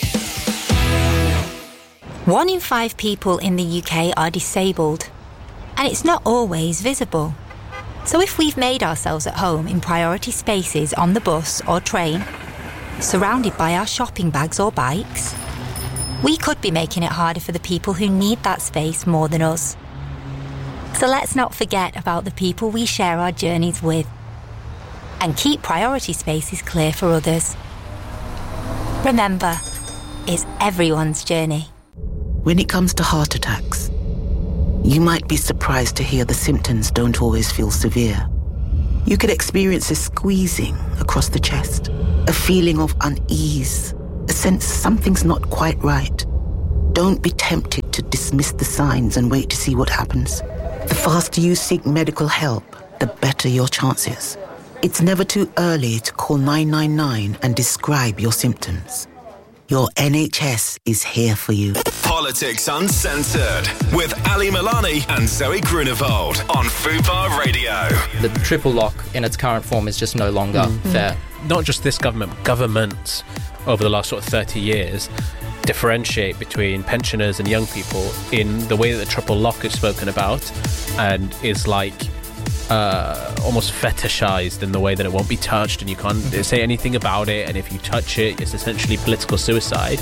One in five people in the U K are disabled, and it's not always visible. So if we've made ourselves at home in priority spaces on the bus or train, surrounded by our shopping bags or bikes, we could be making it harder for the people who need that space more than us. So let's not forget about the people we share our journeys with, and keep priority spaces clear for others. Remember, is everyone's journey. When it comes to heart attacks, you might be surprised to hear the symptoms don't always feel severe. You could experience a squeezing across the chest, a feeling of unease, a sense something's not quite right. Don't be tempted to dismiss the signs and wait to see what happens. The faster you seek medical help, the better your chances. It's never too early to call nine nine nine and describe your symptoms. Your N H S is here for you. Politics Uncensored with Ali Milani and Zoe Grunewald on Fubar Radio. The triple lock in its current form is just no longer Mm. fair. Not just this government, governments over the last sort of thirty years differentiate between pensioners and young people in the way that the triple lock is spoken about and is like uh, almost fetishized in the way that it won't be touched and you can't say anything about it, and if you touch it, it's essentially political suicide.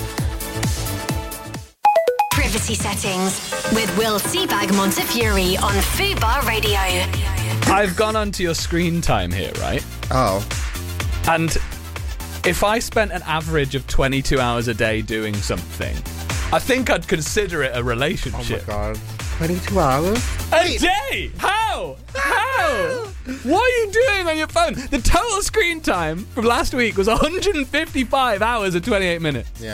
Privacy settings with Will Seabag Montefiore on Fubar Radio. I've gone onto your screen time here, right? Oh. And if I spent an average of twenty-two hours a day doing something, I think I'd consider it a relationship. Oh my god. twenty-two hours? A day? How? How? What are you doing on your phone? The total screen time from last week was one hundred fifty-five hours and twenty-eight minutes. Yeah.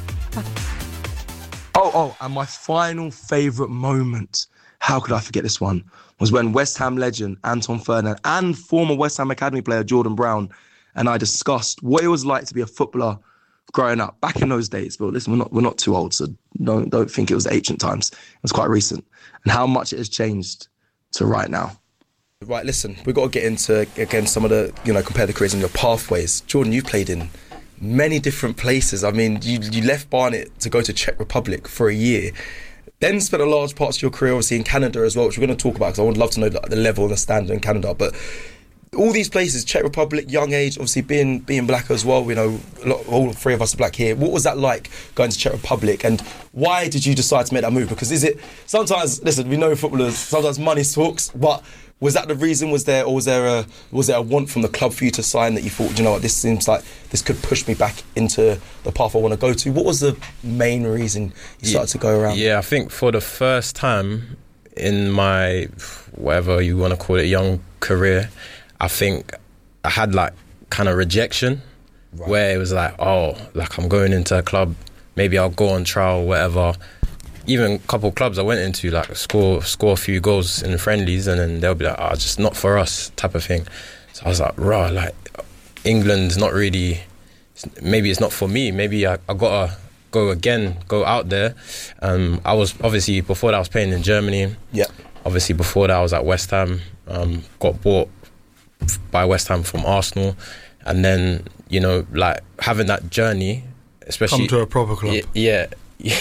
Oh, oh, and my final favourite moment, how could I forget this one, was when West Ham legend Anton Ferdinand and former West Ham Academy player Jordan Brown and I discussed what it was like to be a footballer growing up back in those days. But listen, we're not we're not too old, so don't don't think it was ancient times. It was quite recent, and how much it has changed to right now. Right, listen, we've got to get into again some of the, you know, compare the careers and your pathways. Jordan, you've played in many different places. I mean, you you left Barnet to go to Czech Republic for a year, then spent a large parts of your career obviously in Canada as well, which we're going to talk about because I would love to know the, the level and the standard in Canada, but. All these places, Czech Republic, young age, obviously being being black as well, you know, a lot, all three of us are black here. What was that like going to Czech Republic, and why did you decide to make that move? Because is it, sometimes, listen, we know footballers, sometimes money talks, but was that the reason? Was there, or was there a was there a want from the club for you to sign that you thought, you know what, this seems like this could push me back into the path I want to go to? What was the main reason you started to go around? Yeah, I think for the first time in my, whatever you want to call it, young career, I think I had like kind of rejection, right, where it was like, oh, like I'm going into a club, maybe I'll go on trial, whatever. Even a couple of clubs I went into, like score score a few goals in friendlies, and then they'll be like, oh, just not for us type of thing. So I was like, rah, like England's not really, maybe it's not for me. Maybe I, I gotta go again, go out there. Um, I was obviously, before that I was playing in Germany. Yeah. Obviously before that I was at West Ham, um, got bought by West Ham from Arsenal, and then, you know, like having that journey, especially come to a proper club. Y- yeah, yeah.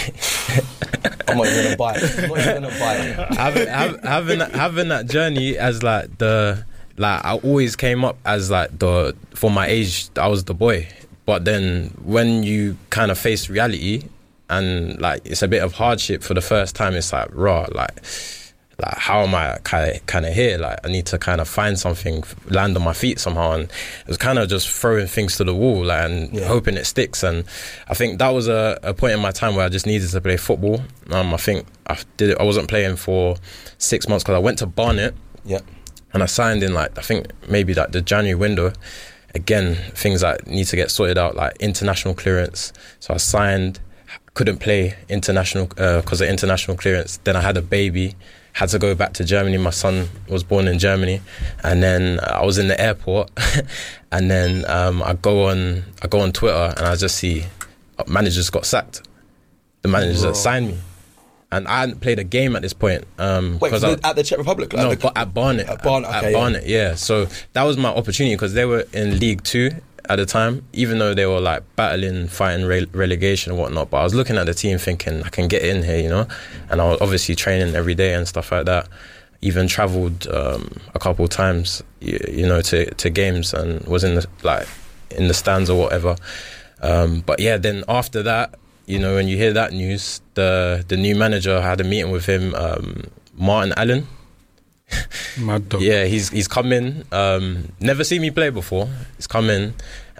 I'm not even gonna buy it. I'm not even gonna buy it. having, have, having that, having that journey as like the like I always came up as like the, for my age I was the boy, but then when you kind of face reality and like it's a bit of hardship for the first time, it's like raw, like. Like, how am I kind of, kind of here? Like, I need to kind of find something, land on my feet somehow. And it was kind of just throwing things to the wall, like, and yeah. hoping it sticks. And I think that was a, a point in my time where I just needed to play football. Um, I think I did it, I wasn't playing for six months because I went to Barnet. Yeah. And I signed in, like, I think maybe like the January window. Again, things that need to get sorted out, like international clearance. So I signed, couldn't play international because uh, of international clearance. Then I had a baby. Had to go back to Germany. My son was born in Germany, and then I was in the airport, and then um, I go on, I go on Twitter, and I just see managers got sacked. The managers that signed me, and I hadn't played a game at this point. Um, Wait, I, at the Czech Republic? Like no, the, but at Barnet. At Barnet, okay, at yeah. Barnet, yeah. So that was my opportunity because they were in League Two at the time, even though they were like battling, fighting re- relegation and whatnot. But I was looking at the team thinking, I can get in here, you know. And I was obviously training every day and stuff like that. Even travelled um, a couple of times, you, you know, to, to games and was in the like in the stands or whatever. Um, but yeah, then after that, you know, when you hear that news, the the new manager, I had a meeting with him, um, Martin Allen. Mad dog. Yeah, he's he's come in. Um, never seen me play before. He's come in,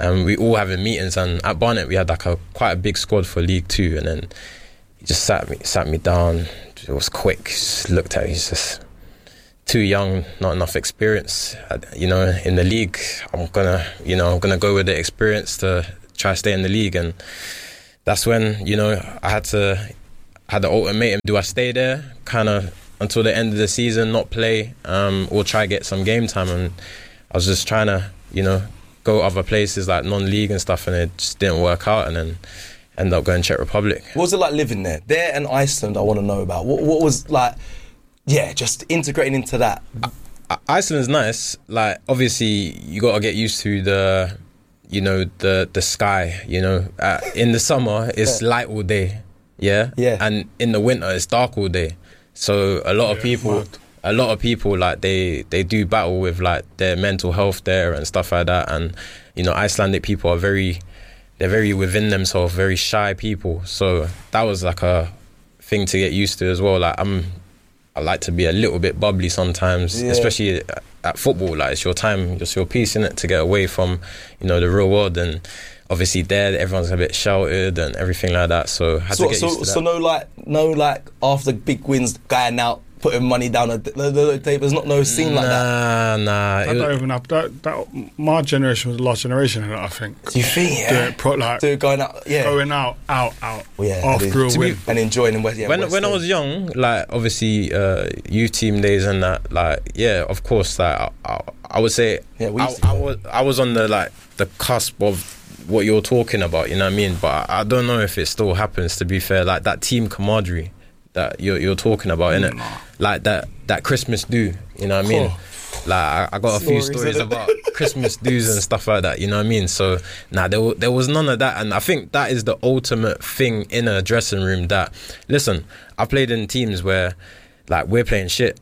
and we all having meetings. And at Barnet, we had like a quite a big squad for League Two, and then he just sat me sat me down. It was quick. Just looked at me. He's just too young, not enough experience. You know, in the league, I'm gonna, you know, I'm gonna go with the experience to try to stay in the league. And that's when, you know, I had to had the ultimatum: do I stay there, kind of until the end of the season, not play, um, or try get some game time? And I was just trying to, you know, go other places like non-league and stuff, and it just didn't work out. And then ended up going Czech Republic. What was it like living there? There and Iceland, I want to know about. What, what was like, yeah, just integrating into that? I, Iceland's nice. Like, obviously, you got to get used to the, you know, the the sky. You know, uh, in the summer it's Yeah. light all day, yeah, Yeah. and in the winter it's dark all day. So a lot of people, a lot of people like they they do battle with like their mental health there and stuff like that. And you know, Icelandic people are very. They're very within themselves, very shy people. So that was like a thing to get used to as well. Like I'm, I like to be a little bit bubbly sometimes, Yeah. especially at, at football. Like it's your time, it's your piece in it to get away from, you know, the real world. And obviously there, everyone's a bit shouted and everything like that. So I had So, to get so, used to that. so no like, no like after big wins, going out, putting money down the, the, the table. There's not no scene like that. Nah, nah. I don't even have that, that. My generation was the last generation, I think. Do you think? Yeah. Do it pro, like Do it going out, yeah. going out, out, out. Well, yeah, after a to win. be- and enjoying in West. Yeah, when West when I End. was young, like obviously uh, youth team days and that, like yeah, of course, like I, I, I would say, Yeah, we I, used to- I was I was on the like the cusp of what you're talking about, you know what I mean? But I, I don't know if it still happens. To be fair, like that team camaraderie that you're you're talking about, innit? Like that that Christmas do, you know what I mean? Like I, I got a few Stories, stories innit? about Christmas do's and stuff like that, you know what I mean? So nah, there wa- there was none of that, and I think that is the ultimate thing in a dressing room. That listen, I played in teams where like we're playing shit,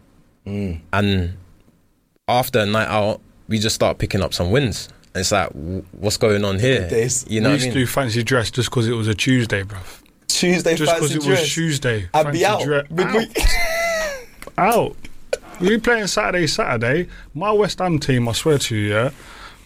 and after a night out, we just start picking up some wins. And it's like, w- what's going on here? You know we what used I mean? to do fancy dress just because it was a Tuesday, bruv. Tuesday just fancy it dress. was Tuesday. I'd be fancy out dress. midweek. Out. out. We playing Saturday, Saturday. My West Ham team, I swear to you, yeah.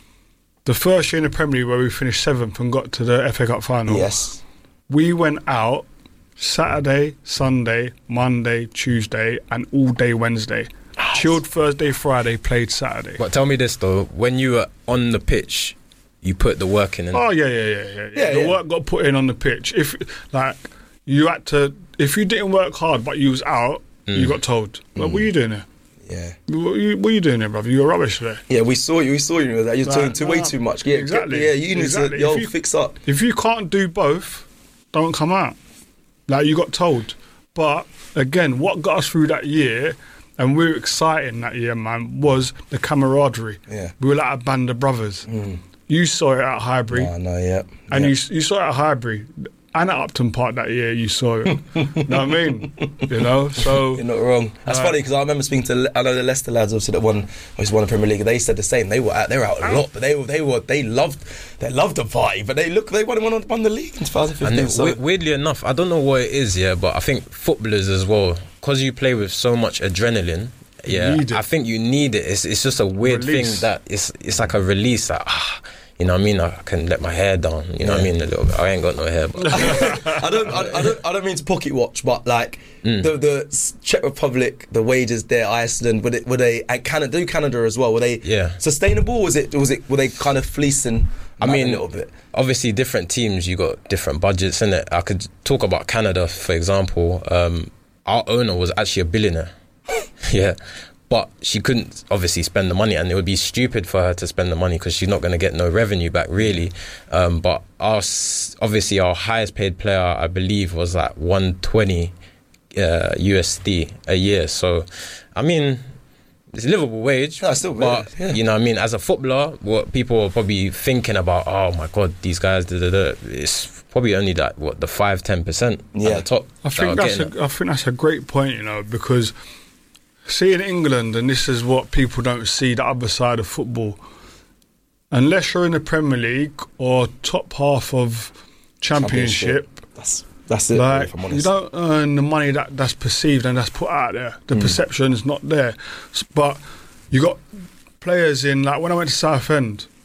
The first year in the Premier League where we finished seventh and got to the F A Cup final. Yes. We went out Saturday, Sunday, Monday, Tuesday, and all day Wednesday. Chilled Thursday, Friday, played Saturday. But tell me this though, when you were on the pitch, you put the work in. innit? Oh yeah, yeah, yeah, yeah. yeah. Yeah, the yeah. work got put in on the pitch. If like you had to, if you didn't work hard but you was out, you got told. Well, what are you doing here? Yeah. What are you, what are you doing here, brother? You're rubbish there. Yeah, we saw you. We saw you. You're Like, doing too, way nah, too much. Yeah, exactly. Yeah, you need exactly. to yo If you- fix up. If you can't do both, don't come out. Like you got told. But again, what got us through that year, and we were exciting that year, man, was the camaraderie. Yeah. We were like a band of brothers. You saw it at Highbury. I know. Yeah. And yeah. you you saw it at Highbury and at Upton Park that year. You saw it. Know what I mean? You know. So You're not wrong. That's Right. funny because I remember speaking to I know the Leicester lads obviously that won obviously won the Premier League. They said the same. They were out. They were out a lot, but they were they were they loved they loved the party. But they look they won won, won the league in twenty fifteen. And so we- weirdly enough, I don't know what it is, yeah, but I think footballers as well, because you play with so much adrenaline, yeah, need it. I think you need it. It's it's just a weird Release. thing that it's it's like a release. Like, ah, you know what I mean? I can let my hair down. You know what I mean? A little bit. I ain't got no hair, but I don't I, I don't I don't mean to pocket watch, but like Mm. the the Czech Republic, the wages there, Iceland, were they, were they and Canada, do Canada as well? Were they Yeah. sustainable? Was it was it were they kind of fleecing? I man mean, a little bit. obviously different teams, you got different budgets, innit? I could talk about Canada, for example. Um, our owner was actually a billionaire. Yeah. But she couldn't obviously spend the money, and it would be stupid for her to spend the money because she's not going to get no revenue back, really. Um, but our s- obviously our highest paid player, I believe, was like one twenty uh, U S D a year. So, I mean, it's a livable wage. No, it's still but good, yeah. you know what I mean? As a footballer, what people are probably thinking about, oh my God, these guys, da, da, da, it's probably only that, what, the five, ten percent Yeah. at the top. I that think are that's getting it. a, I think that's a great point, you know, because see in England, and this is what people don't see, the other side of football. Unless you're in the Premier League or top half of Championship, That's that's it. like if I'm you honest. don't earn the money that that's perceived and that's put out there. The Mm. perception is not there. S- But you got players in, like when I went to Southend,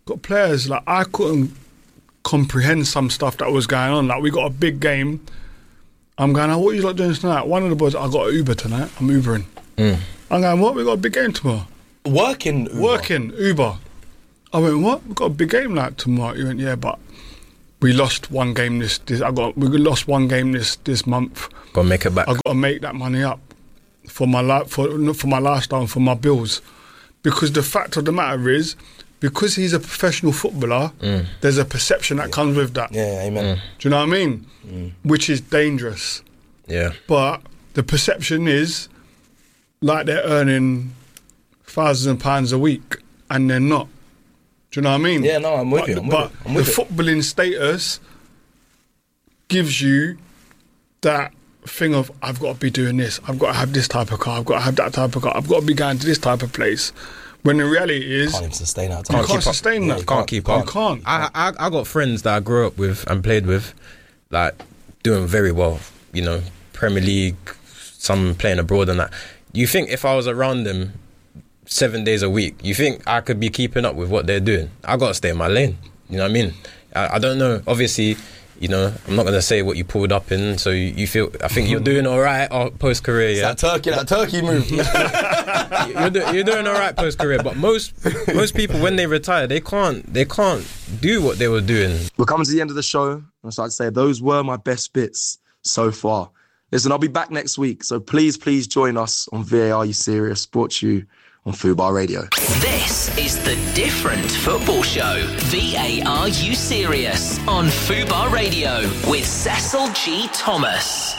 got players, like, I couldn't comprehend some stuff that was going on. Like, we got a big game. I'm going, oh, what are you lot doing tonight? One of the boys, I got an Uber tonight. I'm Ubering. Mm. I'm going, what? We got a big game tomorrow. Working Uber? Working, Uber. I went, what? We got a big game like tomorrow. He went, yeah, but we lost one game this, this I got, we lost one game this, this month. Got to make it back. I got to make that money up for my, li- for, for my lifestyle and for my bills. Because the fact of the matter is, because he's a professional footballer, mm. there's a perception that yeah. comes with that. Yeah, amen. Mm. Do you know what I mean? Mm. Which is dangerous. Yeah. But the perception is like they're earning thousands of pounds a week, and they're not. Do you know what I mean? Yeah, no, I'm with but, you. I'm but with it. I'm with the it. footballing status gives you that thing of, I've got to be doing this, I've got to have this type of car, I've got to have that type of car, I've got to be going to this type of place. When the reality is, can't even sustain that. You Can't can't keep up. sustain that. You can't keep up. You can't. I, I I got friends that I grew up with and played with, like, doing very well. You know, Premier League, some playing abroad and that. You think if I was around them seven days a week, you think I could be keeping up with what they're doing? I got to stay in my lane. You know what I mean? I, I don't know. Obviously, you know, I'm not going to say what you pulled up in, so you, you feel, I think you're doing all right post-career, yeah? That turkey, that turkey move. you're, do, you're doing all right post-career, but most most people, when they retire, they can't they can't do what they were doing. We're coming to the end of the show. I'm starting to say those were my best bits so far. Listen, I'll be back next week, so please, please join us on V A R You Serious, brought to you on Fubar Radio. This is the Different Football Show. V A Are You Serious? On Fubar Radio with Cecil G. Thomas.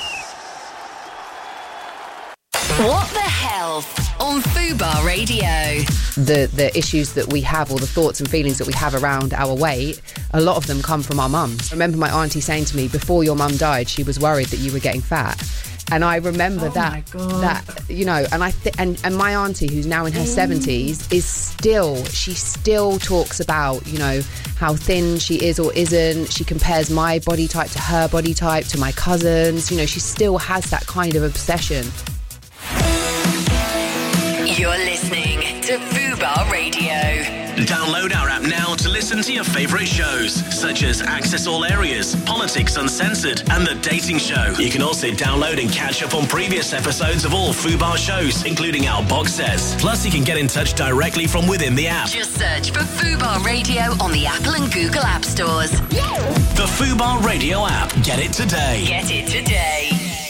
What the hell on Fubar Radio? The the issues that we have, or the thoughts and feelings that we have around our weight, a lot of them come from our mums. I remember my auntie saying to me, before your mum died, she was worried that you were getting fat. And I remember Oh that, my God. that you know, and I th- and and my auntie, who's now in her seventies, is still she still talks about, you know, how thin she is or isn't. She compares my body type to her body type, to my cousins. You know, she still has that kind of obsession. You're listening to Fubar Radio. Download our app now to listen to your favourite shows, such as Access All Areas, Politics Uncensored, and The Dating Show. You can also download and catch up on previous episodes of all Fubar shows, including our box sets. Plus, you can get in touch directly from within the app. Just search for Fubar Radio on the Apple and Google App Stores. The Fubar Radio app. Get it today. Get it today.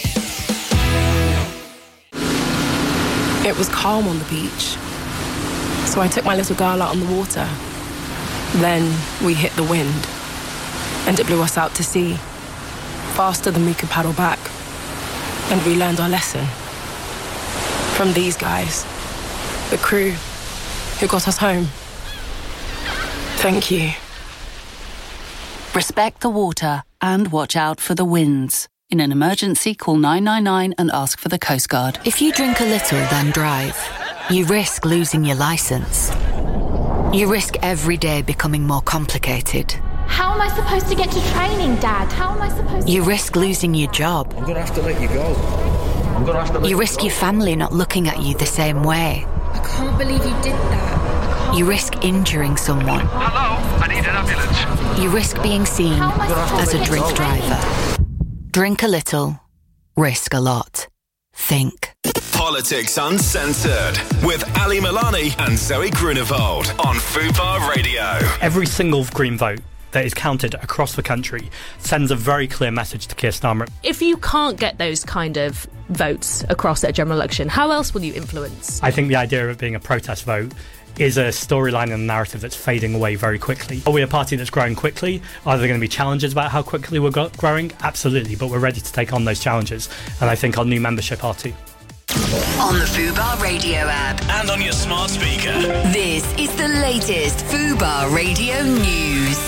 It was calm on the beach, so I took my little girl out on the water. Then we hit the wind, and it blew us out to sea, faster than we could paddle back. And we learned our lesson from these guys, the crew who got us home. Thank you. Respect the water and watch out for the winds. In an emergency, call nine nine nine and ask for the Coast Guard. If you drink a little, then drive. You risk losing your licence. You risk every day becoming more complicated. How am I supposed to get to training, Dad? How am I supposed to... You risk losing your job. I'm going to have to let you go. I'm going to have to let You you risk go. your family not looking at you the same way. I can't believe you did that. You risk injuring someone. Hello, I need an ambulance. You risk being seen as a drink driver. Drink a little, risk a lot. Think. Politics Uncensored with Ali Milani and Zoe Grunewald on Fubar Radio. Every single Green vote that is counted across the country sends a very clear message to Keir Starmer. If you can't get those kind of votes across at a general election, how else will you influence? I think the idea of it being a protest vote is a storyline and a narrative that's fading away very quickly. Are we a party that's growing quickly? Are there going to be challenges about how quickly we're go- growing? Absolutely, but we're ready to take on those challenges, and I think our new membership are too. On the Fubar Radio app. And on your smart speaker. This is the latest Fubar Radio news.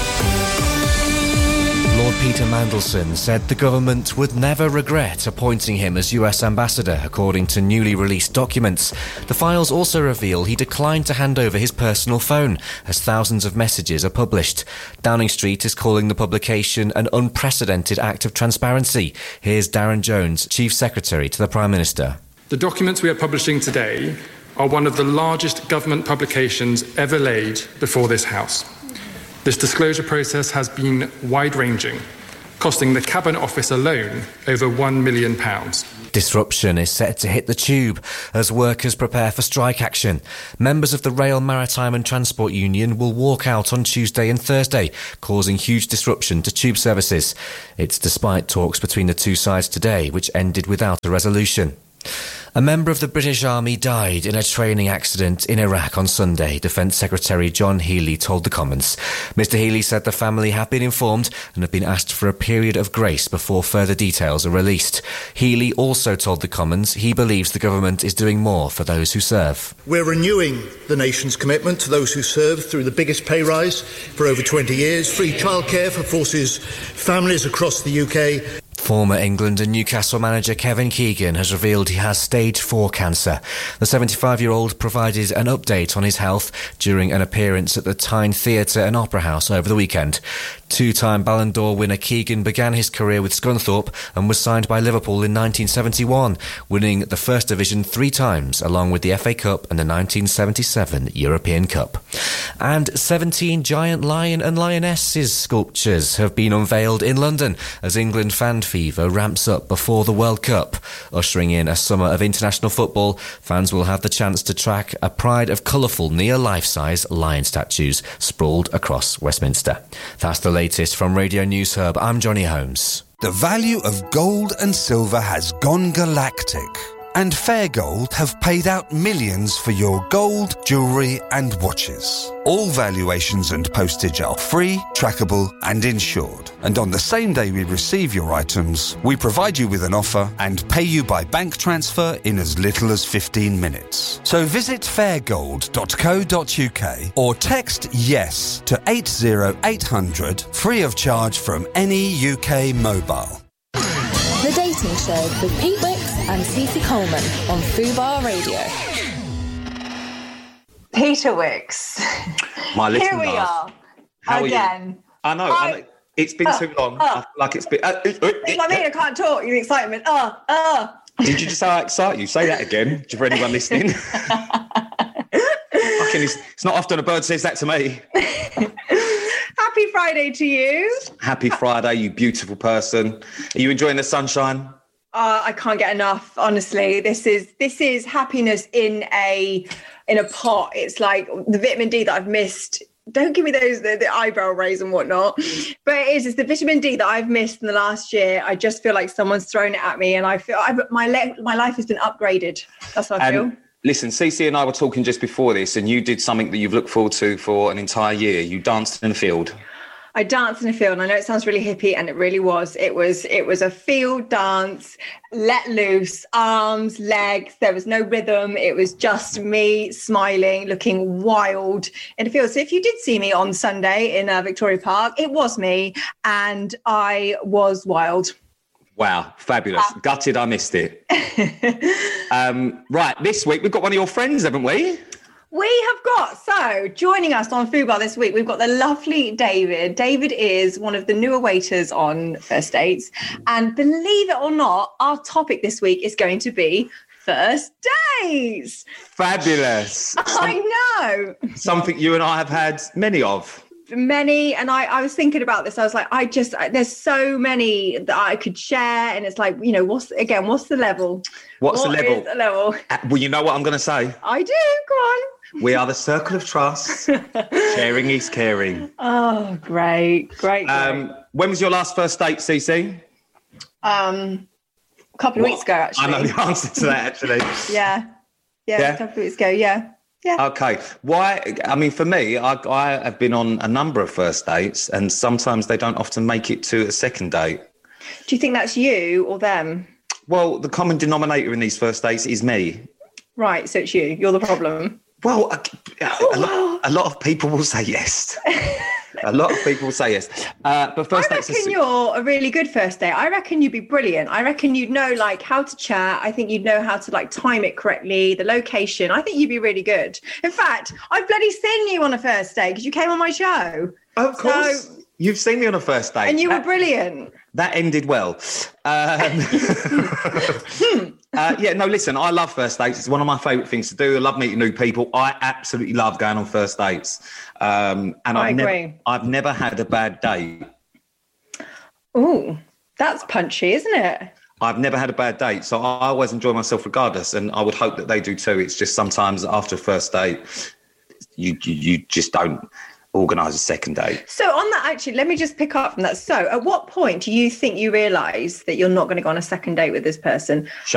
Lord Peter Mandelson said the government would never regret appointing him as U S ambassador, according to newly released documents. The files also reveal he declined to hand over his personal phone, as thousands of messages are published. Downing Street is calling the publication an unprecedented act of transparency. Here's Darren Jones, Chief Secretary to the Prime Minister. The documents we are publishing today are one of the largest government publications ever laid before this House. This disclosure process has been wide-ranging, costing the Cabinet Office alone over one million pounds. Disruption is set to hit the tube as workers prepare for strike action. Members of the Rail, Maritime and Transport Union will walk out on Tuesday and Thursday, causing huge disruption to tube services. It's despite talks between the two sides today, which ended without a resolution. A member of the British Army died in a training accident in Iraq on Sunday, Defence Secretary John Healey told the Commons. Mister Healey said the family have been informed and have been asked for a period of grace before further details are released. Healey also told the Commons he believes the government is doing more for those who serve. We're renewing the nation's commitment to those who serve through the biggest pay rise for over twenty years, free childcare for forces families across the U K. Former England and Newcastle manager Kevin Keegan has revealed he has stage four cancer. The seventy-five-year-old provided an update on his health during an appearance at the Tyne Theatre and Opera House over the weekend. Two-time Ballon d'Or winner Keegan began his career with Scunthorpe and was signed by Liverpool in nineteen seventy-one, winning the First Division three times, along with the F A Cup and the nineteen seventy-seven European Cup. And seventeen giant lion and lionesses sculptures have been unveiled in London as England fan fever ramps up before the World Cup. Ushering in a summer of international football, fans will have the chance to track a pride of colourful near-life-size lion statues sprawled across Westminster. That's the latest from Radio News Hub. I'm Johnny Holmes. The value of gold and silver has gone galactic, and Fair Gold have paid out millions for your gold, jewellery and watches. All valuations and postage are free, trackable and insured. And on the same day we receive your items, we provide you with an offer and pay you by bank transfer in as little as fifteen minutes. So visit fair gold dot co dot uk or text YES to eight zero eight hundred, free of charge from any U K mobile. The Dating Show with Pete Wicks and Cece Coleman on Fubar Radio. Peter Wicks. My little Here we love. are. How again. Are you? I know. I know. It's been Oh, too long. oh. I feel like it's been. Uh, uh, uh, It's like me, I can't talk. Your excitement. Oh, oh. Did you just how I excite you? Say that again for anyone listening. Fucking, it's, it's not often a bird says that to me. Happy Friday to you. Happy Friday, you beautiful person. Are you enjoying the sunshine? Uh, I can't get enough. Honestly, this is this is happiness in a in a pot. It's like the vitamin D that I've missed. Don't give me those the, the eyebrow raise and whatnot. But it is it's the vitamin D that I've missed in the last year. I just feel like someone's thrown it at me, and I feel I've, my le- my life has been upgraded. That's what I feel. Um, listen, Cece and I were talking just before this, and you did something that you've looked forward to for an entire year. You danced in the field. I danced in a field, and I know it sounds really hippie, and it really was. It was it was a field dance, let loose, arms, legs. There was no rhythm. It was just me smiling, looking wild in the field. So if you did see me on Sunday in uh, Victoria Park, it was me, and I was wild. Wow, fabulous. Uh, Gutted I missed it. um, right, this week we've got one of your friends, haven't we? We have got, so joining us on Fubar this week, we've got the lovely David. David is one of the newer waiters on First Dates. And believe it or not, our topic this week is going to be first dates. Fabulous. I know. Something you and I have had many of. Many, and I, I was thinking about this. I was like, I just, there's so many that I could share. And it's like, you know, what's, again, what's the level? What's what the level? Is the level? Uh, well, you know what I'm going to say? I do, go on. We are the circle of trust. Sharing is caring. Oh, great, great. great. Um, when was your last first date, Cece? Um, a couple of What? weeks ago, actually. I know the answer to that, actually. yeah. yeah, Yeah? a couple of weeks ago. Yeah, yeah. Okay. Why? I mean, for me, I, I have been on a number of first dates, and sometimes they don't often make it to a second date. Do you think that's you or them? Well, the common denominator in these first dates is me. Right, so it's you. You're the problem. Well, a, a, lot, a lot of people will say yes. A lot of people will say yes. Uh, but first I dates reckon are... you're a really good first date. I reckon you'd be brilliant. I reckon you'd know like how to chat. I think you'd know how to like time it correctly, the location. I think you'd be really good. In fact, I've bloody seen you on a first date because you came on my show. Of course. So, you've seen me on a first date. And you that, were brilliant. That ended well. Um, Uh, yeah, no, listen, I love first dates. It's one of my favourite things to do. I love meeting new people. I absolutely love going on first dates. Um, and I I've agree. never, I've never had a bad date. Ooh, that's punchy, isn't it? I've never had a bad date, so I always enjoy myself regardless, and I would hope that they do too. It's just sometimes after a first date, you you, you just don't organise a second date. So on that, actually, let me just pick up from that. So at what point do you think you realise that you're not going to go on a second date with this person?